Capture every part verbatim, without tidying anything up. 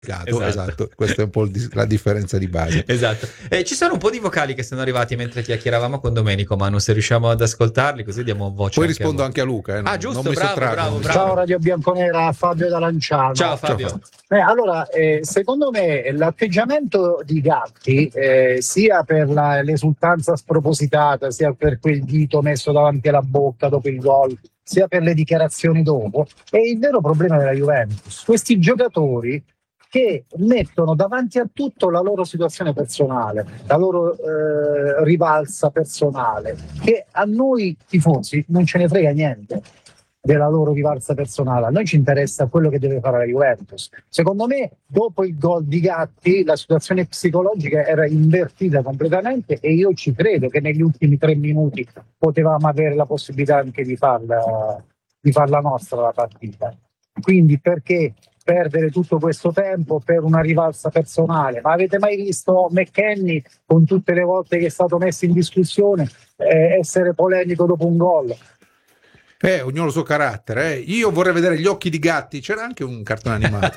esatto. esatto, questa è un po' il, la differenza di base. Esatto. Eh, ci sono un po' di vocali che sono arrivati mentre chiacchieravamo con Domenico, Manu, se riusciamo ad ascoltarli così diamo voce. Poi anche rispondo a anche a Luca. Eh, ah, giusto, non mi bravo, sottraggo, bravo, non mi bravo. Ciao Radio Bianconera, Fabio da Lanciano. Ciao Fabio. Ciao. Eh, allora, eh, secondo me l'atteggiamento di Gatti, eh, sia per la, l'esultanza spropositata, sia per quel dito messo davanti alla bocca dopo il gol, sia per le dichiarazioni dopo, è il vero problema della Juventus. Questi giocatori che mettono davanti a tutto la loro situazione personale, la loro eh, rivalsa personale, che a noi tifosi non ce ne frega niente della loro rivalsa personale. A noi ci interessa quello che deve fare la Juventus. Secondo me, dopo il gol di Gatti, la situazione psicologica era invertita completamente e io ci credo che negli ultimi tre minuti potevamo avere la possibilità anche di farla, di farla nostra la partita. Quindi perché perdere tutto questo tempo per una rivalsa personale? Ma avete mai visto McKennie, con tutte le volte che è stato messo in discussione, eh, essere polemico dopo un gol? Eh, ognuno il suo carattere. Eh. Io vorrei vedere gli occhi di Gatti. C'era anche un cartone animato.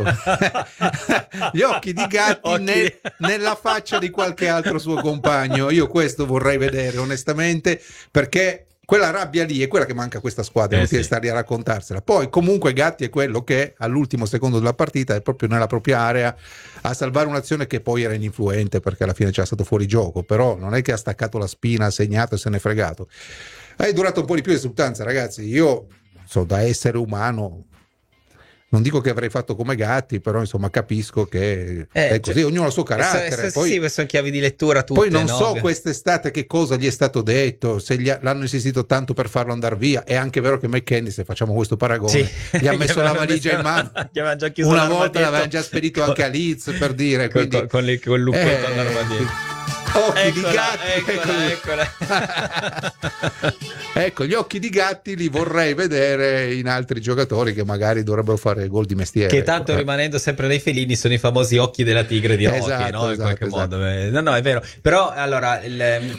Gli occhi di Gatti Occhi. Nel, nella faccia di qualche altro suo compagno. Io questo vorrei vedere, onestamente, perché quella rabbia lì è quella che manca a questa squadra, Eh, non ti sì. stare a raccontarsela. Poi comunque Gatti è quello che all'ultimo secondo della partita è proprio nella propria area a salvare un'azione che poi era ininfluente perché alla fine c'era stato fuori gioco, però non è che ha staccato la spina, ha segnato e se n'è fregato. È durato un po' di più esultanza, ragazzi. Io so, da essere umano non dico che avrei fatto come Gatti, però insomma capisco che Eh, è così, cioè, ognuno ha il suo carattere. Eh, poi, sì, sono chiavi di lettura tutte, poi non no? so quest'estate che cosa gli è stato detto, se gli ha- l'hanno insistito tanto per farlo andare via. È anche vero che McKennie, se facciamo questo paragone, Sì. gli ha messo la Gli avevano valigia in messo- mano. gli avevano già chiuso Una l'armadietto. volta l'avevano già spedito Con- anche a Leeds, per dire. con, Quindi, con, con il, con il lucchetto eh, all'armadietto. occhi di Eccola, Gatti, eccola, ecco. eccola. Ecco, gli occhi di Gatti li vorrei vedere in altri giocatori che magari dovrebbero fare gol di mestiere. Che tanto ecco. rimanendo sempre nei felini sono i famosi occhi della tigre di Rocky, Esatto, no? In esatto, qualche esatto. modo. Eh, No, no, è vero. Però allora il-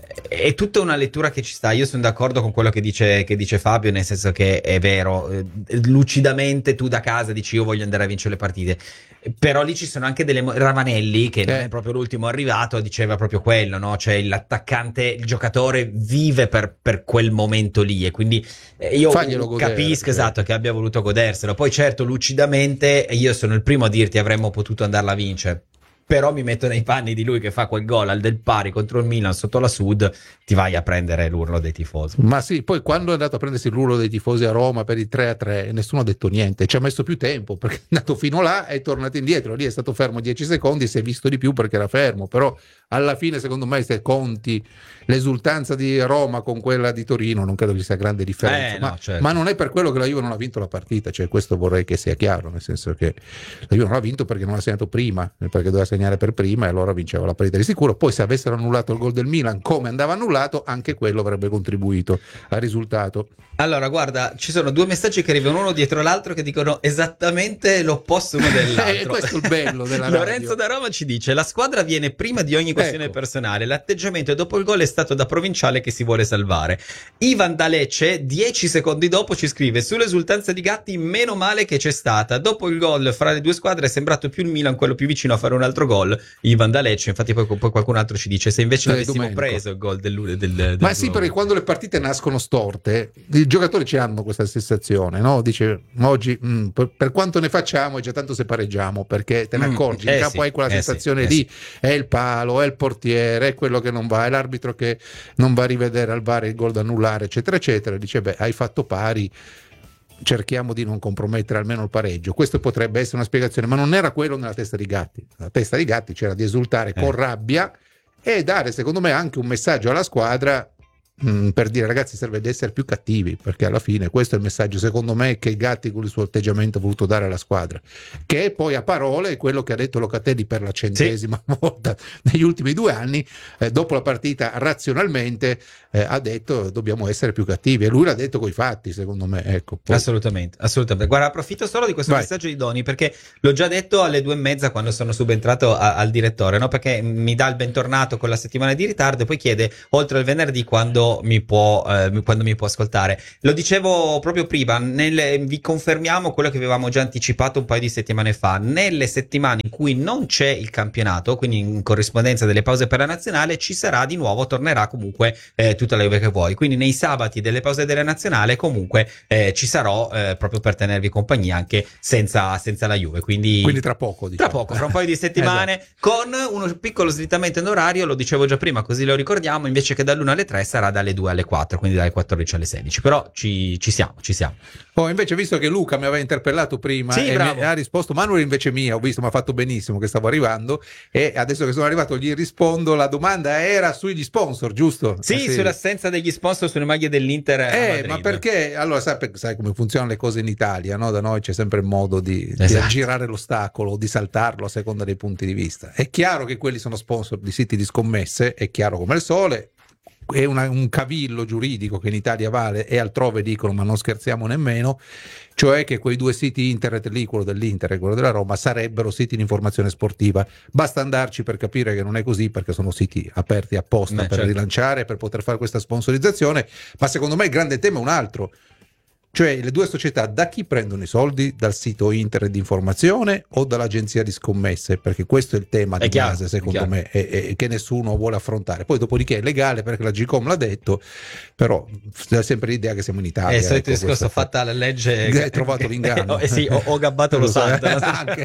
è tutta una lettura che ci sta. Io sono d'accordo con quello che dice, che dice Fabio, nel senso che è vero, eh, lucidamente tu da casa dici io voglio andare a vincere le partite. Però lì ci sono anche delle mo- Ravanelli, che non Eh. è proprio l'ultimo arrivato, diceva proprio quello, no? Cioè l'attaccante, il giocatore vive per, per quel momento lì, e quindi eh, io Faglielo godere, capisco, certo. esatto, che abbia voluto goderselo. Poi certo, lucidamente io sono il primo a dirti avremmo potuto andarla a vincere, però mi metto nei panni di lui che fa quel gol al del pari contro il Milan sotto la Sud, ti vai a prendere l'urlo dei tifosi. Ma sì, poi quando è andato a prendersi l'urlo dei tifosi a Roma per il tre a tre, nessuno ha detto niente, ci ha messo più tempo perché è andato fino là e è tornato indietro, lì è stato fermo dieci secondi e si è visto di più perché era fermo, però alla fine secondo me se conti l'esultanza di Roma con quella di Torino non credo ci sia grande differenza, Eh, no, ma, certo. ma non è per quello che la Juve non ha vinto la partita, cioè questo vorrei che sia chiaro, nel senso che la Juve non ha vinto perché non ha segnato prima, perché doveva segnare per prima e allora vinceva la partita di sicuro. Poi se avessero annullato il gol del Milan come andava annullato, anche quello avrebbe contribuito al risultato. Allora, guarda, ci sono due messaggi che arrivano uno dietro l'altro che dicono esattamente l'opposto uno dell'altro. Eh, questo è il bello della radio. Lorenzo da Roma ci dice: la squadra viene prima di ogni questione Ecco. personale. L'atteggiamento dopo il gol è stato da provinciale che si vuole salvare. Ivan da Lecce, dieci secondi dopo, ci scrive: sull'esultanza di Gatti, meno male che c'è stata. Dopo il gol fra le due squadre è sembrato più il Milan quello più vicino a fare un altro gol. Ivan da Lecce, infatti, poi, poi qualcun altro ci dice: se invece Eh, l'avessimo Domenico. preso il gol del, del, del Ma sì, gol. perché quando le partite nascono storte, i giocatori ci hanno questa sensazione, no? Dice oggi mm, per, per quanto ne facciamo è già tanto se pareggiamo, perché te ne Mm, accorgi, eh in campo sì, hai quella eh sensazione sì, eh lì, è il palo, è il portiere, è quello che non va, è l'arbitro che non va a rivedere al V A R il gol da annullare, eccetera, eccetera. Dice, beh, hai fatto pari, cerchiamo di non compromettere almeno il pareggio. Questo potrebbe essere una spiegazione, ma non era quello nella testa di Gatti. Nella testa di Gatti c'era di esultare Eh. con rabbia e dare, secondo me, anche un messaggio alla squadra mh, per dire ragazzi serve di essere più cattivi, perché alla fine questo è il messaggio secondo me che Gatti con il suo atteggiamento ha voluto dare alla squadra, che poi a parole è quello che ha detto Locatelli per la centesima sì. volta negli ultimi due anni, eh, dopo la partita razionalmente eh, ha detto dobbiamo essere più cattivi, e lui l'ha detto coi fatti secondo me, ecco. Poi... assolutamente, assolutamente. Guarda, approfitto solo di questo Vai. messaggio di Doni perché l'ho già detto alle due e mezza quando sono subentrato a, al direttore, no? Perché mi dà il bentornato con la settimana di ritardo e poi chiede, oltre al venerdì, quando quando mi può, eh, quando mi può ascoltare. Lo dicevo proprio prima, nel, vi confermiamo quello che avevamo già anticipato un paio di settimane fa. Nelle settimane in cui non c'è il campionato, quindi in corrispondenza delle pause per la nazionale, ci sarà di nuovo, tornerà comunque eh, tutta la Juve che vuoi. Quindi nei sabati delle pause della nazionale comunque eh, ci sarò eh, proprio per tenervi compagnia anche senza, senza la Juve. Quindi, quindi tra poco, diciamo. Tra poco, fra un paio di settimane, esatto. Con uno piccolo slittamento in orario, lo dicevo già prima, così lo ricordiamo, invece che dall'una alle tre sarà dalle due alle quattro, quindi dalle quattordici alle sedici. Però ci, ci siamo, ci siamo. Oh, invece, visto che Luca mi aveva interpellato prima sì, e bravo. mi ha risposto, Manuel invece mia, ho visto, mi ha fatto benissimo che stavo arrivando, e adesso che sono arrivato gli rispondo. La domanda era sugli sponsor, giusto? Sì, eh sì. Sull'assenza degli sponsor sulle maglie dell'Inter a Eh, Madrid. ma perché, allora sai, sai come funzionano le cose in Italia, no? Da noi c'è sempre il modo di, esatto. di aggirare l'ostacolo, di saltarlo a seconda dei punti di vista. È chiaro che quelli sono sponsor di siti di scommesse, è chiaro come il sole. È una, un cavillo giuridico che in Italia vale e altrove dicono, ma non scherziamo nemmeno, cioè che quei due siti internet lì, quello dell'Inter e quello della Roma, sarebbero siti di informazione sportiva. Basta andarci per capire che non è così, perché sono siti aperti apposta Beh, per certo. rilanciare, per poter fare questa sponsorizzazione. Ma secondo me il grande tema è un altro. Cioè, le due società da chi prendono i soldi? Dal sito internet di informazione o dall'agenzia di scommesse? Perché questo è il tema di chiaro, base, secondo è me, e, e che nessuno vuole affrontare. Poi dopodiché è legale perché la Gcom l'ha detto, però c'è sempre l'idea che siamo in Italia. È il solito ecco, discorso, questa- fatta la legge. Hai trovato l'inganno. Eh sì, ho, ho gabbato lo santo. anche,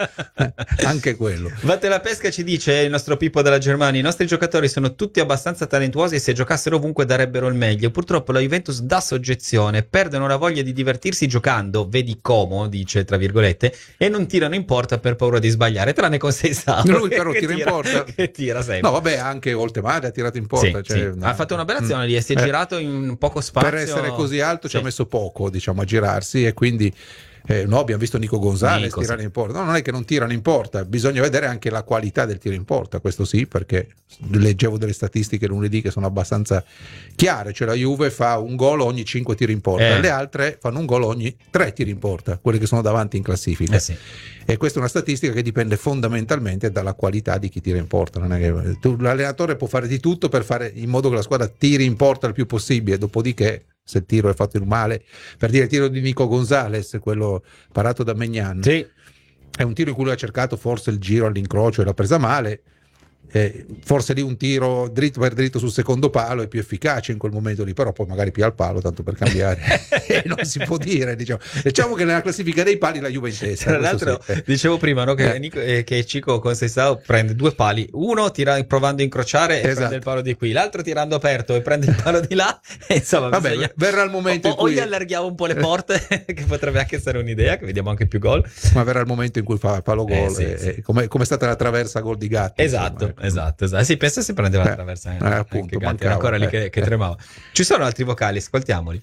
anche quello. Vatte la pesca ci dice il nostro Pippo della Germania: i nostri giocatori sono tutti abbastanza talentuosi e se giocassero ovunque darebbero il meglio. Purtroppo la Juventus dà soggezione, perdono la voglia di divertirsi giocando, vedi Como, dice tra virgolette, e non tirano in porta per paura di sbagliare, tranne con Seisao. Lui però che tira in porta. Che tira sempre. No, vabbè, anche Oltemare ha tirato in porta. Sì, cioè, sì. no. Ha fatto una bella azione Mm. lì e si è Eh. girato in poco spazio. Per essere così alto ci Sì. ha messo poco, diciamo, a girarsi, e quindi eh, no, abbiamo visto Nico Gonzalez Nico, tirare sì. in porta. No, non è che non tirano in porta, bisogna vedere anche la qualità del tiro in porta, questo sì, perché leggevo delle statistiche lunedì che sono abbastanza chiare, cioè la Juve fa un gol ogni cinque tiri in porta, Eh. le altre fanno un gol ogni tre tiri in porta, quelle che sono davanti in classifica. Eh sì. E questa è una statistica che dipende fondamentalmente dalla qualità di chi tira in porta. Non è che tu, l'allenatore può fare di tutto per fare in modo che la squadra tiri in porta il più possibile, dopodiché se il tiro è fatto in male, per dire il tiro di Nico Gonzalez, quello parato da Maignan, Sì. è un tiro in cui lui ha cercato forse il giro all'incrocio e l'ha presa male. Eh, forse lì un tiro dritto per dritto sul secondo palo è più efficace in quel momento lì, però poi magari più al palo tanto per cambiare. E non si può dire, diciamo. Diciamo che nella classifica dei pali la Juve è in testa. Tra questo l'altro, sì. dicevo prima, no, che, Eh. Nico, eh, che Cico con Seisao prende due pali, uno tira provando a incrociare e Esatto. prende il palo di qui, l'altro tirando aperto e prende il palo di là. E insomma, Vabbè, bisogna- verrà il momento o, in cui o gli allarghiamo un po' le porte, che potrebbe anche essere un'idea, che vediamo anche più gol. ma verrà il momento in cui fa palo gol, Eh, sì, e- sì. e come come è stata la traversa gol di Gatti, Esatto, insomma, ecco. esatto, esatto. Sì, pensa se prendeva la Eh, traversa. eh, anche appunto, Gatti, mancava, era ancora lì eh, che, che eh. tremava. Ci sono altri vocali, ascoltiamoli.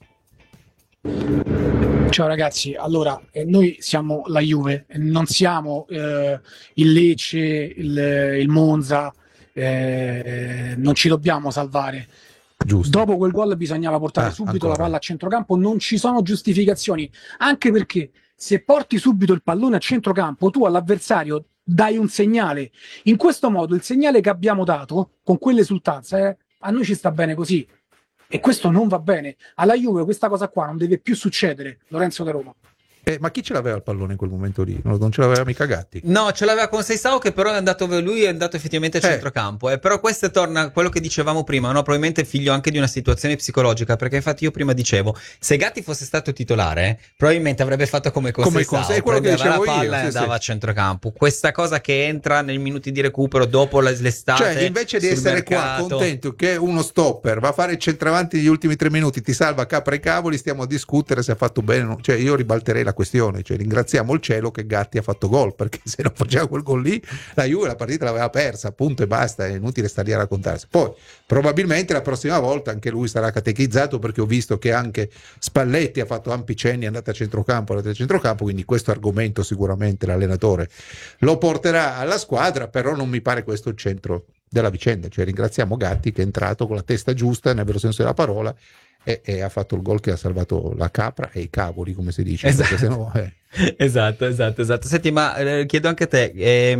Ciao ragazzi, allora eh, noi siamo la Juve, non siamo eh, il Lecce, il, il Monza, eh, non ci dobbiamo salvare. Giusto. Dopo quel gol bisognava portare Ah, subito ancora. la palla a centrocampo, non ci sono giustificazioni, anche perché se porti subito il pallone a centrocampo tu all'avversario dai un segnale. In questo modo il segnale che abbiamo dato con quell'esultanza eh, a noi ci sta bene così. E questo non va bene. Alla Juve questa cosa qua non deve più succedere, Lorenzo da Roma. Eh, ma chi ce l'aveva il pallone in quel momento lì? Non, non ce l'aveva mica Gatti. No, ce l'aveva con Seisao, che però è andato, lui è andato effettivamente a Eh. centrocampo. Eh, però questo torna a quello che dicevamo prima, no? Probabilmente figlio anche di una situazione psicologica, perché infatti io prima dicevo, se Gatti fosse stato titolare, eh, probabilmente avrebbe fatto come con Come Seisao, con- è quello che prendeva la dicevo io, palla sì, e andava sì. a centrocampo. Questa cosa che entra nei minuti di recupero dopo la- l'estate, Cioè, invece di sul essere qua mercato. contento che uno stopper va a fare il centravanti negli ultimi tre minuti, ti salva capra e cavoli, stiamo a discutere se ha fatto bene o no. Cioè, io ribalterei la questione, cioè ringraziamo il cielo che Gatti ha fatto gol, perché se non faceva quel gol lì la Juve la partita l'aveva persa, punto e basta, è inutile stare lì a raccontarsi. Poi probabilmente la prossima volta anche lui sarà catechizzato, perché ho visto che anche Spalletti ha fatto ampi cenni, è andato a centrocampo, è andato a centrocampo, quindi questo argomento sicuramente l'allenatore lo porterà alla squadra, però non mi pare questo il centro della vicenda. Cioè, ringraziamo Gatti che è entrato con la testa giusta nel vero senso della parola e, e ha fatto il gol che ha salvato la capra e i cavoli, come si dice. Esatto. Perché sennò, eh. Esatto, esatto, esatto. Senti, ma eh, chiedo anche a te, ehm,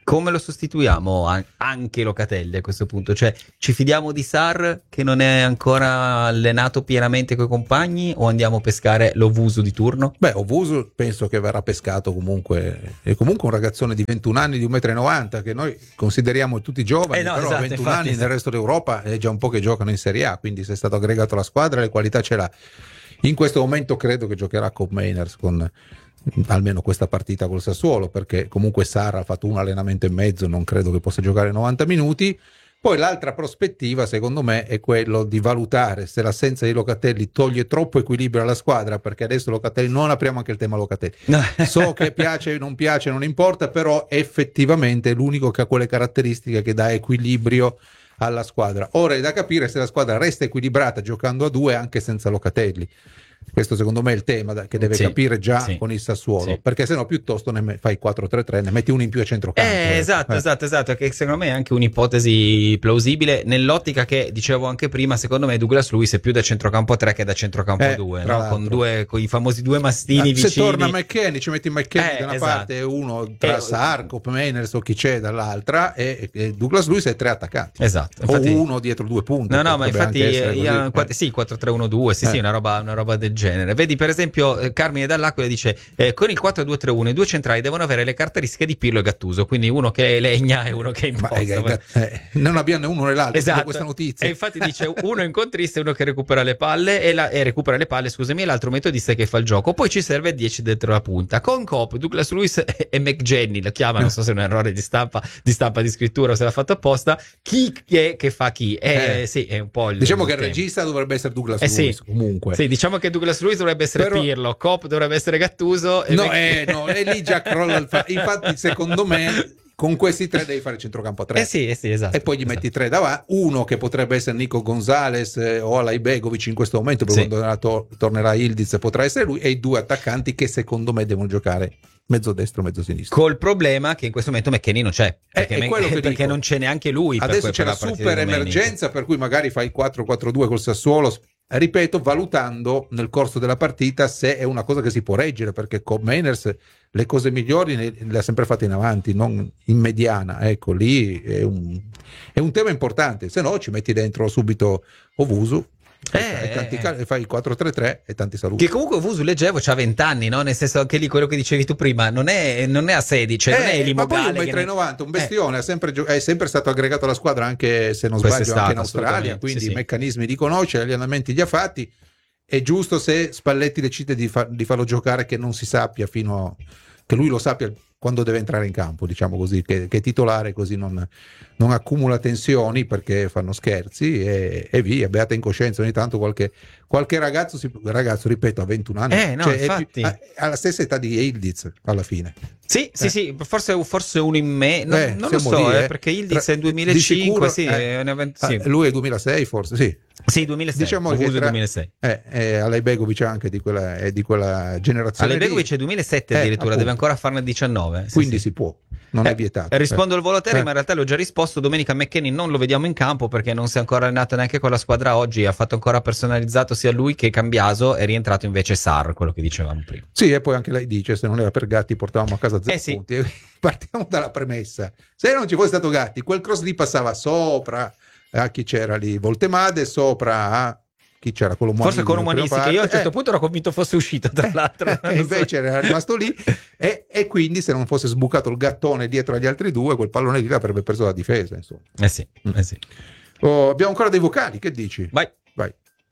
come lo sostituiamo an- anche Locatelli a questo punto? Cioè, ci fidiamo di Sarr che non è ancora allenato pienamente coi compagni, o andiamo a pescare l'Ovusu di turno? Beh, Ovusu penso che verrà pescato comunque, è comunque un ragazzone di ventuno anni, di uno e novanta m, che noi consideriamo tutti giovani, Eh no, però esatto, a ventuno infatti, anni sì. nel resto d'Europa è già un po' che giocano in Serie A, quindi se è stato aggregato alla squadra le qualità ce l'ha. In questo momento credo che giocherà con Mainers, con almeno questa partita col Sassuolo, perché comunque Sarr ha fatto un allenamento e mezzo, non credo che possa giocare novanta minuti. Poi l'altra prospettiva secondo me è quello di valutare se l'assenza di Locatelli toglie troppo equilibrio alla squadra, perché adesso Locatelli, non apriamo anche il tema Locatelli, so che piace non piace non importa, però effettivamente è l'unico che ha quelle caratteristiche che dà equilibrio alla squadra. Ora è da capire se la squadra resta equilibrata giocando a due anche senza Locatelli. Questo secondo me è il tema da, che deve Sì, capire già sì, con il Sassuolo, sì. perché se no piuttosto ne me- fai quattro tre tre, ne metti uno in più a centrocampo. Eh, ecco. esatto, Eh. esatto, esatto, che secondo me è anche un'ipotesi plausibile nell'ottica che dicevo anche prima. Secondo me Douglas Luiz è più da centrocampo tre che da centrocampo Eh, due, tra no? l'altro. Con due, con i famosi due mastini Ah, vicini. se torna McKennie, ci metti McKennie Eh, da una esatto. parte e uno tra Eh, Sarr, Mainers o chi c'è dall'altra, e, e Douglas Luiz è tre attaccanti. Esatto, infatti- O uno dietro due punti. No, no, ma potrebbe infatti anche essere io- così. quatt- Eh. sì, quattro tre uno due, sì, Eh. sì, una roba, una roba del genere. Vedi, per esempio, eh, Carmine Dall'Aquila dice eh, con il quattro due tre uno i due centrali devono avere le caratteristiche di Pirlo e Gattuso, quindi uno che legna e uno che Ma, imposta. eh, eh, non abbiamo né uno né l'altro, Esatto. questa notizia. E infatti dice uno incontrista e uno che recupera le palle e, la, e recupera le palle, scusami, e l'altro metodista che fa il gioco. Poi ci serve dieci dentro la punta. Con Coop, Douglas Luiz e, e McGenny, la chiama, non so se è un errore di stampa, di stampa di scrittura o se l'ha fatto apposta. Chi è che fa chi? Eh, Eh. sì, è un po' il Diciamo che il tema. regista dovrebbe essere Douglas Eh sì. Luiz comunque. Sì, diciamo che Douglas Luiz dovrebbe essere Però- Pirlo, Coop dovrebbe essere Gattuso e No, Mc- eh, no, e lì già crolla il fa- infatti secondo me con questi tre devi fare centrocampo a tre. Eh sì, eh sì, esatto. E poi gli esatto. metti tre davanti, uno che potrebbe essere Nico Gonzalez eh, o Alai Begovic in questo momento, perché Sì. quando to- tornerà Ildiz potrà essere lui, e i due attaccanti che secondo me devono giocare mezzo destro, mezzo sinistro. Col problema che in questo momento McKennie non c'è, perché, è Me- quello che perché dico. non c'è neanche lui. per Adesso que- c'è per la partita super di domenica. emergenza per cui magari fai quattro quattro due col Sassuolo, ripeto, valutando nel corso della partita se è una cosa che si può reggere, perché con Mainers le cose migliori ne- le ha sempre fatte in avanti, non in mediana. Ecco, lì è un, è un tema importante, se no ci metti dentro subito Ovusu Eh, e tanti eh. cal- fai il quattro tre tre e tanti saluti. Che comunque Vusu leggevo c'ha venti anni, no? Nel senso, anche lì quello che dicevi tu prima non è, non è a sedici, cioè non è Eh, Limo ma poi un Galle che metro e ne- novanta, un Eh. bestione, ha sempre gio- è sempre stato aggregato alla squadra, anche se non Quest'estate, sbaglio anche in Australia, assolutamente, quindi sì, i sì. meccanismi li conosce, gli allenamenti li ha fatti. È giusto se Spalletti decide di, fa- di farlo giocare che non si sappia fino a, che lui lo sappia quando deve entrare in campo, diciamo così, che, che è titolare, così non, non accumula tensioni perché fanno scherzi e, e via, beata incoscienza. Ogni tanto qualche, qualche ragazzo, si, ragazzo, ripeto, ha ventuno anni, Eh, no, cioè, è infatti. più- ha, ha la stessa età di Ildiz alla fine. Sì, sì, Eh. sì, forse, forse uno in me, non, Eh, non lo siamo so, lì, eh, eh. perché Ildiz Tra- è duemilacinque, di sicuro, sì, eh, ne ha venti- Ah, sì. lui è duemilasei forse, sì. Sì, duemilasei, Diciamo Vusu che tra- duemilasei. Eh, eh, Alai Begovic anche di quella, è di quella generazione. Ale lì. Begovic è duemilasette Eh, addirittura, appunto. deve ancora farne diciannove. Sì, Quindi sì. si può, non Eh, è vietato. Rispondo al volo a te, Eh. ma in realtà l'ho già risposto. Domenica McKennie non lo vediamo in campo perché non si è ancora allenato neanche con la squadra oggi. Ha fatto ancora personalizzato sia lui che Cambiaso. È rientrato invece Sarr, quello che dicevamo prima. Sì, e poi anche lei dice: se non era per Gatti, portavamo a casa zero Eh sì. punti. Partiamo dalla premessa: se non ci fosse stato Gatti, quel cross lì passava sopra a chi c'era lì, Voltemade, sopra a chi c'era, quello Forse con Umanisti, Umanisti, che io a un certo Eh, punto ero convinto fosse uscito, tra l'altro. e invece era rimasto lì e, e quindi se non fosse sbucato il gattone dietro agli altri due, quel pallone lì l'avrebbe preso la difesa, insomma. Eh sì, eh sì. Oh, abbiamo ancora dei vocali, che dici? Vai. Vai.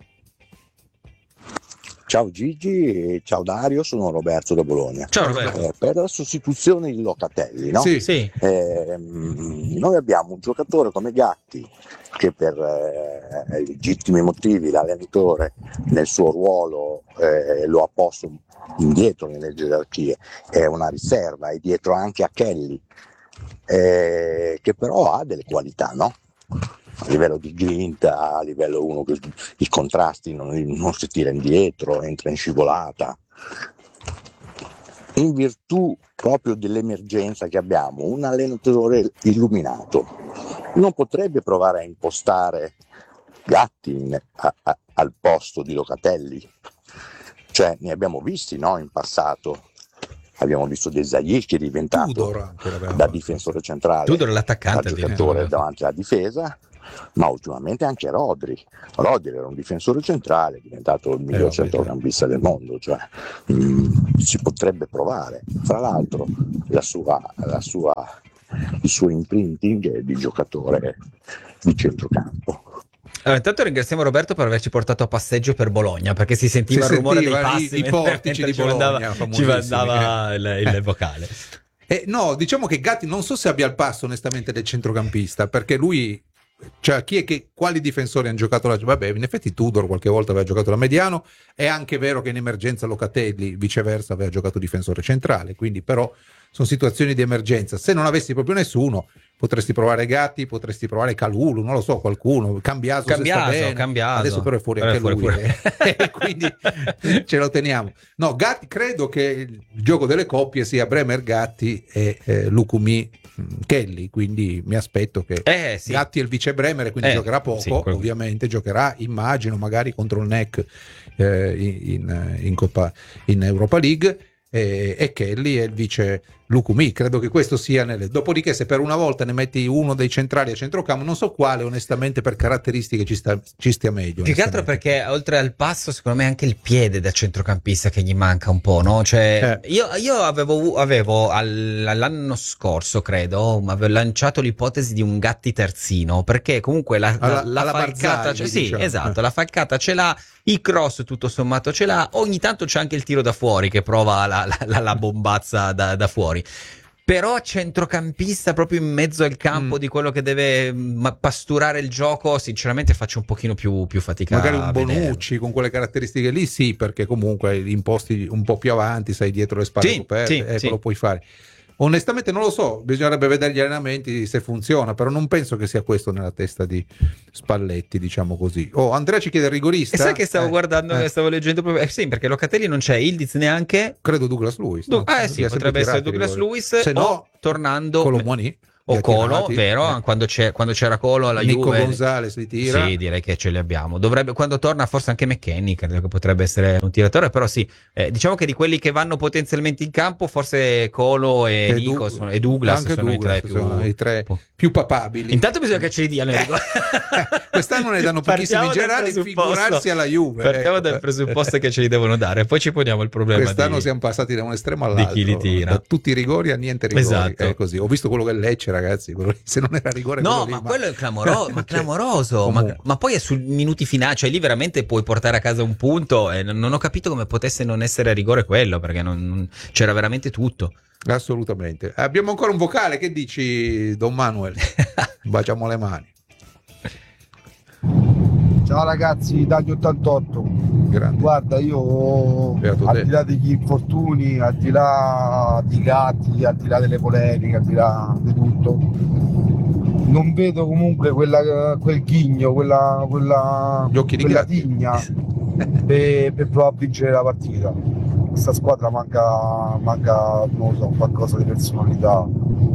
Ciao Gigi e ciao Dario, sono Roberto da Bologna. Ciao Roberto. Eh, per la sostituzione di Locatelli, no? Sì. Sì. Eh, mh, noi abbiamo un giocatore come Gatti che per eh, legittimi motivi l'allenatore nel suo ruolo eh, lo ha posto indietro nelle gerarchie, è una riserva, è dietro anche a Kelly, eh, che però ha delle qualità, no? A livello di grinta, a livello uno che i contrasti non, non si tira indietro, entra in scivolata. In virtù proprio dell'emergenza che abbiamo, un allenatore illuminato non potrebbe provare a impostare Gatti in- a- a- al posto di Locatelli? Cioè, ne abbiamo visti, no, in passato abbiamo visto De Zayis che è diventato Tudor anche l'aveva da fatto. difensore centrale, Tudor da l'attaccante giocatore addirittura. davanti alla difesa, ma ultimamente anche Rodri. Rodri era un difensore centrale, è diventato il miglior vabbè, centrocampista del mondo, cioè, mh, si potrebbe provare. Fra l'altro la sua, la sua, il suo imprinting è di giocatore di centrocampo. Allora, intanto ringraziamo Roberto per averci portato a passeggio per Bologna, perché si sentiva Si il rumore dei sentiva passi i- i mentre- portici mentre di ci Bologna, mandava, ci famosissimi, mandava il, il eh. vocale. Eh, no, diciamo che Gatti non so se abbia il passo onestamente del centrocampista, perché lui, cioè chi è che, quali difensori hanno giocato la, vabbè, in effetti Tudor qualche volta aveva giocato da mediano, è anche vero che in emergenza Locatelli viceversa aveva giocato difensore centrale, quindi però sono situazioni di emergenza. Se non avessi proprio nessuno potresti provare Gatti, potresti provare Kalulu, non lo so, qualcuno, Cambiaso, se sta Cambiaso, bene. Cambiaso. Adesso però è fuori Però è anche fuori lui, pure. eh. Quindi ce lo teniamo. No, Gatti, credo che il gioco delle coppie sia Bremer Gatti e eh, Lukumi Kelly, quindi mi aspetto che Eh sì. Gatti è il vice Bremer e quindi Eh, giocherà poco, sì, quello- ovviamente giocherà, immagino, magari contro il N E C eh, in, in Coppa, in Europa League, e, e Kelly è il vice Lukumi. Credo che questo sia nelle... Dopodiché, se per una volta ne metti uno dei centrali a centrocampo, non so quale, onestamente, per caratteristiche ci, sta, ci stia meglio. Più che altro onestamente. perché oltre al passo, secondo me anche il piede da centrocampista che gli manca un po', no? Cioè, Eh. io, io avevo, avevo al- l'anno scorso, credo, avevo lanciato l'ipotesi di un Gatti terzino, perché comunque la, la- Alla- la alla falcata, Barzagli, cioè, sì, diciamo. esatto, la falcata ce l'ha, i cross tutto sommato ce l'ha, ogni tanto c'è anche il tiro da fuori che prova la, la- la- la bombazza da, da fuori. Però centrocampista proprio in mezzo al campo Mm. di quello che deve mm, pasturare il gioco, sinceramente faccio un pochino più, più fatica Magari a un vederlo. Bonucci con quelle caratteristiche lì, sì, perché comunque in posti un po' più avanti, sei dietro le spalle Sì, coperte, sì, ecco, sì. lo puoi fare. Onestamente non lo so, bisognerebbe vedere gli allenamenti se funziona, però non penso che sia questo nella testa di Spalletti, diciamo così. Oh, Andrea ci chiede il rigorista. E sai che stavo Eh, guardando, eh, stavo leggendo proprio, eh, sì, perché Locatelli non c'è, Ildiz neanche. credo Douglas Lewis. Du- no? ah, eh Li sì, ha sempre potrebbe essere tirati, Douglas rigori. Lewis, Se o no, tornando Colomboani. o li ha Colo, tirati, vero? eh. Quando, c'è, quando c'era Colo alla Nico Juve. Gonzalez li tira. Sì, direi che ce li abbiamo. Dovrebbe, quando torna, forse anche McKennie, credo che potrebbe essere un tiratore. Però sì, eh, diciamo che di quelli che vanno potenzialmente in campo, forse Colo e, E Nico Du- sono- e Douglas anche sono Douglas i tre più, sono i tre più papabili. Intanto bisogna che ce li diano. Enrico. Quest'anno ne danno pochissimi in Partiamo dal generale, presupposto- figurarsi alla Juve. Partiamo ecco. dal presupposto che ce li devono dare, poi ci poniamo il problema. Quest'anno di... siamo passati da un estremo di all'altro, chi li tira. da tutti i rigori a niente rigori. Esatto. È così. Ho visto quello che è Lecce, ragazzi. quello lì, se non era rigore, No, quello lì, ma quello è clamoro- ma Cioè, clamoroso. Ma, comunque. ma poi è sui minuti finali, cioè lì veramente puoi portare a casa un punto. E non, non ho capito come potesse non essere a rigore quello, perché non- non- c'era veramente tutto. Assolutamente. Abbiamo ancora un vocale. Che dici, Don Manuel? Baciamo le mani. Ciao ragazzi, dagli ottantotto. Grande. Guarda, io Beato al te. di là degli infortuni, al di là di Gatti, al di là delle polemiche, al di là di tutto, non vedo comunque quella, quel ghigno, quella, quella, Gli occhi di quella Gatti. tigna per, per provare a vincere la partita. Questa squadra manca, manca, non lo so, qualcosa di personalità.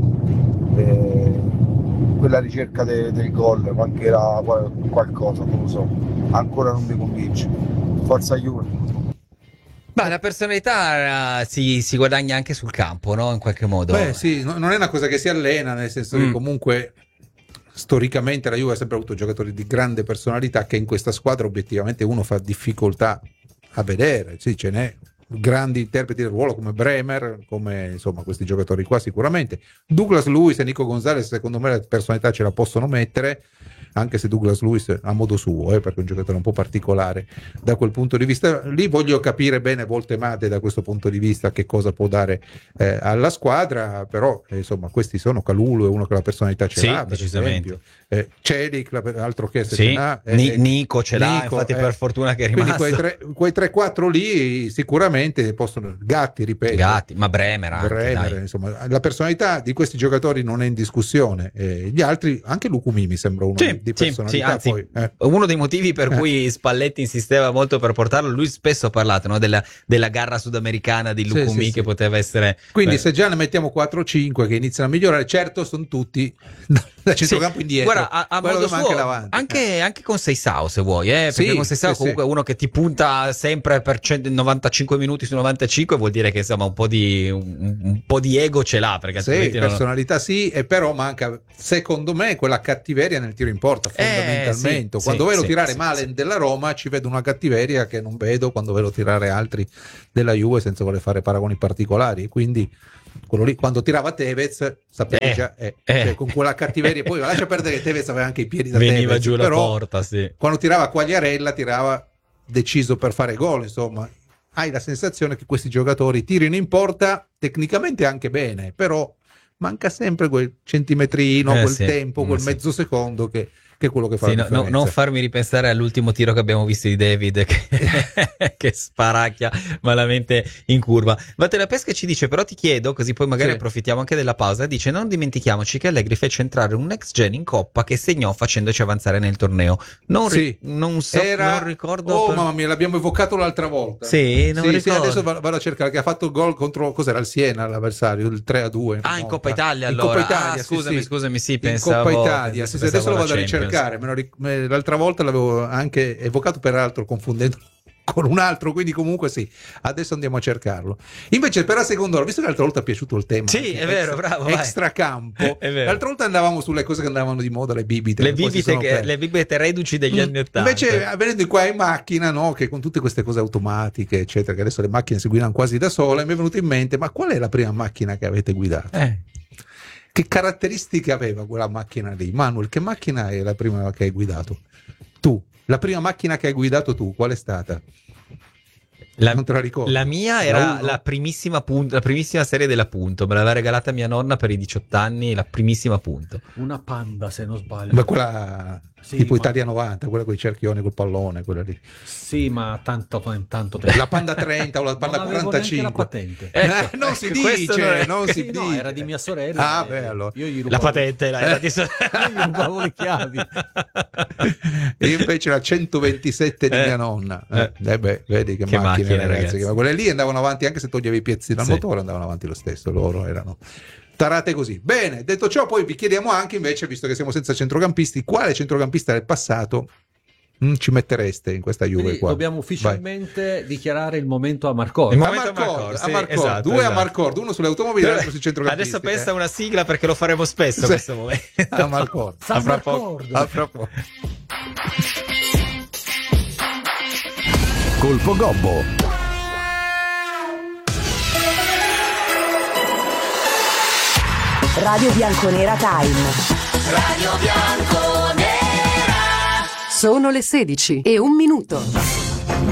E quella ricerca de- del gol mancherà qual- qualcosa, non lo so, ancora non mi convince. Forza Juve. Ma la personalità eh, si, si guadagna anche sul campo, no? In qualche modo. Beh, sì, no- non è una cosa che si allena, nel senso che Mm. comunque storicamente la Juve ha sempre avuto giocatori di grande personalità che in questa squadra obiettivamente uno fa difficoltà a vedere. Sì, ce n'è grandi interpreti del ruolo come Bremer, come insomma questi giocatori qua sicuramente. Douglas Lewis e Nico Gonzalez secondo me la personalità ce la possono mettere, anche se Douglas Lewis a modo suo, eh, perché è un giocatore un po' particolare da quel punto di vista. Lì voglio capire bene Voltemade da questo punto di vista che cosa può dare eh, alla squadra, però eh, insomma questi sono. Calulu è uno che la personalità ce Sì, l'ha, per decisamente. esempio. Eh, Celic, la- altro che se Sì, ce n'ha, eh, Ni- eh, Nico ce l'ha, Nico, infatti eh. per fortuna che è Quindi rimasto. quei tre, quei tre quattro lì sicuramente possono. Gatti, ripeto. Gatti, ma Bremer anche, Bremer, dai. insomma, la personalità di questi giocatori non è in discussione. Eh, gli altri, anche Lukumi mi sembra uno Sì, di, di Sì, personalità. sì, anzi, poi, eh. uno dei motivi per Eh. cui Spalletti insisteva molto per portarlo, lui spesso ha parlato, no, della, della garra sudamericana di Sì, Lukumi, sì, che sì. poteva essere... Quindi eh, se già ne mettiamo quattro o cinque che iniziano a migliorare, certo sono tutti da centrocampo sì, indietro. guarda, a, a Quello modo che manca suo, davanti. anche, anche con Seisao se vuoi, eh, perché Sì, con Seisao sì, comunque è uno che ti punta sempre per cento novantacinque minuti su novantacinque, vuol dire che insomma un po' di, un, un po' di ego ce l'ha, perché Sì, altrimenti non- personalità sì, e però manca, secondo me, quella cattiveria nel tiro in porta, Eh, fondamentalmente. sì, quando sì, vedo sì, tirare sì, Malen sì. della Roma, ci vedo una cattiveria che non vedo quando vedo tirare altri della Juve, senza voler fare paragoni particolari. Quindi quello lì, quando tirava Tevez, sapevi Eh, già, eh, eh. cioè, con quella cattiveria. Poi lascia perdere che Tevez aveva anche i piedi da veniva Tevez, giù la però porta, sì. quando tirava Quagliarella, tirava deciso per fare gol, insomma. Hai la sensazione che questi giocatori tirino in porta tecnicamente anche bene, però manca sempre quel centimetrino, Eh, quel sì, tempo, quel sì. mezzo secondo che, che è quello che fa Sì, la no, no, differenza. non farmi ripensare all'ultimo tiro che abbiamo visto di David che, che sparacchia malamente in curva. Vattene Pesca ci dice, però ti chiedo, così poi magari Sì. approfittiamo anche della pausa, dice non dimentichiamoci che Allegri fece entrare un ex gen in Coppa che segnò facendoci avanzare nel torneo. Non, ri- Sì. non so, Era... non ricordo... Oh per- mamma mia, l'abbiamo evocato l'altra volta. Sì, non sì, sì, ricordo. adesso va- vado a cercare, che ha fatto il gol contro, cos'era, il Siena, l'avversario, il tre a due. Ah, in Monza. Coppa Italia In allora. Coppa Italia, ah, sì, scusami, sì. scusami, sì, In pensavo... Coppa Italia, sì, sì, pensavo adesso lo alla vado a Champions. ricercare. Me lo ric- me- l'altra volta l'avevo anche evocato, peraltro confondendo con un altro, quindi comunque sì, adesso andiamo a cercarlo. Invece per la seconda ora, visto che l'altra volta è piaciuto il tema, Sì, anche è vero, extra, bravo, vai. extracampo, È vero. l'altra volta andavamo sulle cose che andavano di moda, le bibite, Le che poi si bibite, sono che, perse. le bibite reduci degli Mm. anni ottanta. Invece venendo qua in macchina, no, che con tutte queste cose automatiche eccetera, che adesso le macchine si guidano quasi da sole, mi è venuto in mente, ma qual è la prima macchina che avete guidato? Eh. Che caratteristiche aveva quella macchina lì? Manuel, che macchina è la prima che hai guidato? Tu, la prima macchina che hai guidato tu, qual è stata? La, Non te la ricordi? la mia La era uno? la primissima, punto, la primissima serie della Punto, me l'aveva regalata mia nonna per i diciotto anni, la primissima Punto. Una Panda, se non sbaglio. Ma quella Sì, tipo ma- Italia novanta, quella con i cerchioni, col pallone, quella lì. Sì, ma tanto, tanto tempo. La Panda trenta o la Panda non avevo quarantacinque. neanche la patente. Eh, non si ecco, questo dice, non è- non si Sì, dice. no, era di mia sorella. Ah, e beh, allora. Io gli La rubavo, patente la- era di so- io gli rubavo le chiavi. E invece la centoventisette di Eh. mia nonna. Eh. Eh, eh beh, vedi che, Che macchine, macchine, ragazzi. ragazzi. Ma quelle lì andavano avanti anche se toglievi i pezzi dal Sì. motore, andavano avanti lo stesso. Loro erano tarate così. Bene, detto ciò, poi vi chiediamo anche invece, visto che siamo senza centrocampisti, quale centrocampista del passato mm, ci mettereste in questa Juve Quindi qua? dobbiamo ufficialmente dichiarare il momento a Marcor. Il A momento Marcord, Marcord, a sì, Marcord, esatto, due esatto. a Marcord, uno sulle automobili e l'altro sui centrocampisti. Adesso pensa a eh. una sigla perché lo faremo spesso Sì. questo momento. A Marcord. San A fra poco. Marcord. A fra poco. Colpo Gobbo. Radio Bianconera Time. Radio Bianconera. Sono le sedici e un minuto.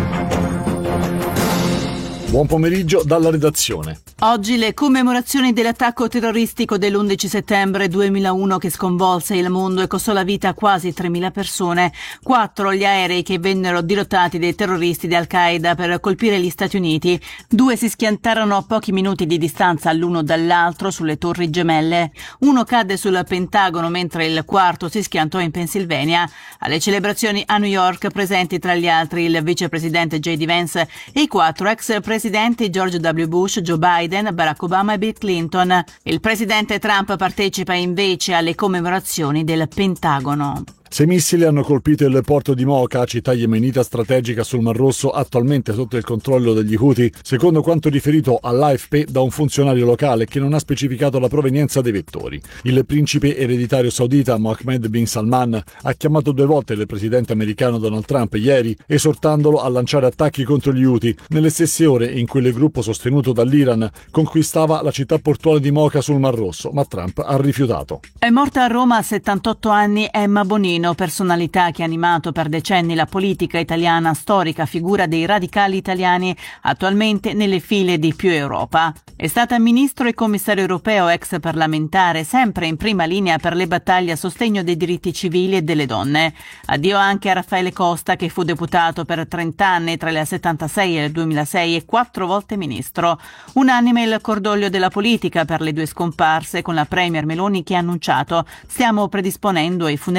Buon pomeriggio dalla redazione. Oggi le commemorazioni dell'attacco terroristico dell'undici settembre duemilauno che sconvolse il mondo e costò la vita a quasi tremila persone. Quattro gli aerei che vennero dirottati dai terroristi di Al-Qaeda per colpire gli Stati Uniti. Due si schiantarono a pochi minuti di distanza l'uno dall'altro sulle torri gemelle. Uno cadde sul Pentagono mentre il quarto si schiantò in Pennsylvania. Alle celebrazioni a New York presenti tra gli altri il vicepresidente J D Vance e i quattro ex presidenti George W. Bush, Joe Biden, Barack Obama e Bill Clinton. Il presidente Trump partecipa invece alle commemorazioni del Pentagono. Sei missili hanno colpito il porto di Mocha, città yemenita strategica sul Mar Rosso, attualmente sotto il controllo degli Houthi, secondo quanto riferito all'A F P da un funzionario locale che non ha specificato la provenienza dei vettori. Il principe ereditario saudita Mohammed bin Salman ha chiamato due volte il presidente americano Donald Trump ieri, esortandolo a lanciare attacchi contro gli Houthi, nelle stesse ore in cui il gruppo sostenuto dall'Iran conquistava la città portuale di Mocha sul Mar Rosso, ma Trump ha rifiutato. È morta a Roma a settantotto anni Emma Bonino, personalità che ha animato per decenni la politica italiana, storica figura dei radicali italiani, attualmente nelle file di Più Europa. È stata ministro e commissario europeo, ex parlamentare, sempre in prima linea per le battaglie a sostegno dei diritti civili e delle donne. Addio anche a Raffaele Costa, che fu deputato per trenta anni tra il settantasei e il duemilasei e quattro volte ministro. Unanime il cordoglio della politica per le due scomparse, con la premier Meloni che ha annunciato: stiamo predisponendo i funerali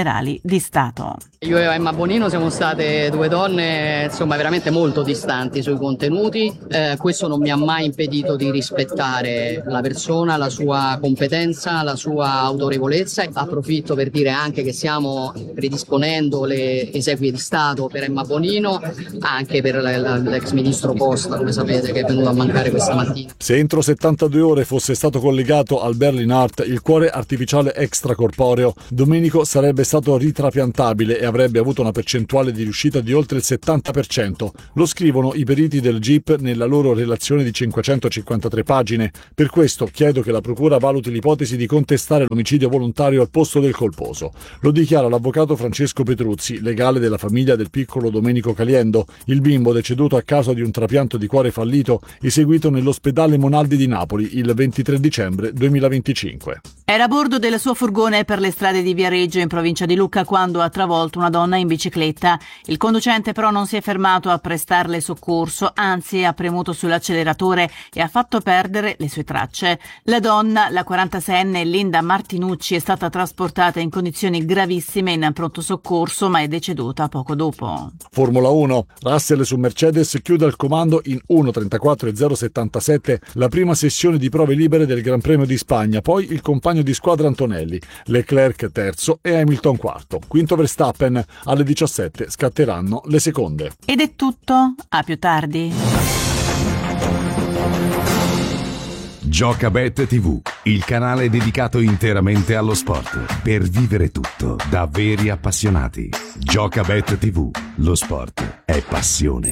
di Stato. Io e Emma Bonino siamo state due donne insomma veramente molto distanti sui contenuti, eh, questo non mi ha mai impedito di rispettare la persona, la sua competenza, la sua autorevolezza. Approfitto per dire anche che stiamo predisponendo le esequie di Stato per Emma Bonino, anche per la, la, l'ex ministro Costa, come sapete, che è venuto a mancare questa mattina. Se entro settantadue ore fosse stato collegato al Berlin Heart il cuore artificiale extracorporeo, Domenico sarebbe stato ritrapiantabile e avrebbe avuto una percentuale di riuscita di oltre il settanta per cento. Lo scrivono i periti del G I P nella loro relazione di cinquecentocinquantatré pagine. Per questo chiedo che la procura valuti l'ipotesi di contestare l'omicidio volontario al posto del colposo. Lo dichiara l'avvocato Francesco Petruzzi, legale della famiglia del piccolo Domenico Caliendo, il bimbo deceduto a causa di un trapianto di cuore fallito eseguito nell'ospedale Monaldi di Napoli il ventitré dicembre duemilaventicinque. Era a bordo del suo furgone per le strade di Viareggio in provincia di Lucca quando ha travolto una donna in bicicletta. Il conducente però non si è fermato a prestarle soccorso, anzi ha premuto sull'acceleratore e ha fatto perdere le sue tracce. La donna, la quarantaseienne Linda Martinucci, è stata trasportata in condizioni gravissime in pronto soccorso ma è deceduta poco dopo. Formula uno. Russell su Mercedes chiude al comando in uno trentaquattro e zero settantasette la prima sessione di prove libere del Gran Premio di Spagna, poi il compagno di squadra Antonelli, Leclerc terzo e Hamilton quarto. Quinto Verstappen, alle diciassette scatteranno le seconde. Ed è tutto, a più tardi. Giocabet tivù, il canale dedicato interamente allo sport, per vivere tutto da veri appassionati. Giocabet tivù, lo sport è passione.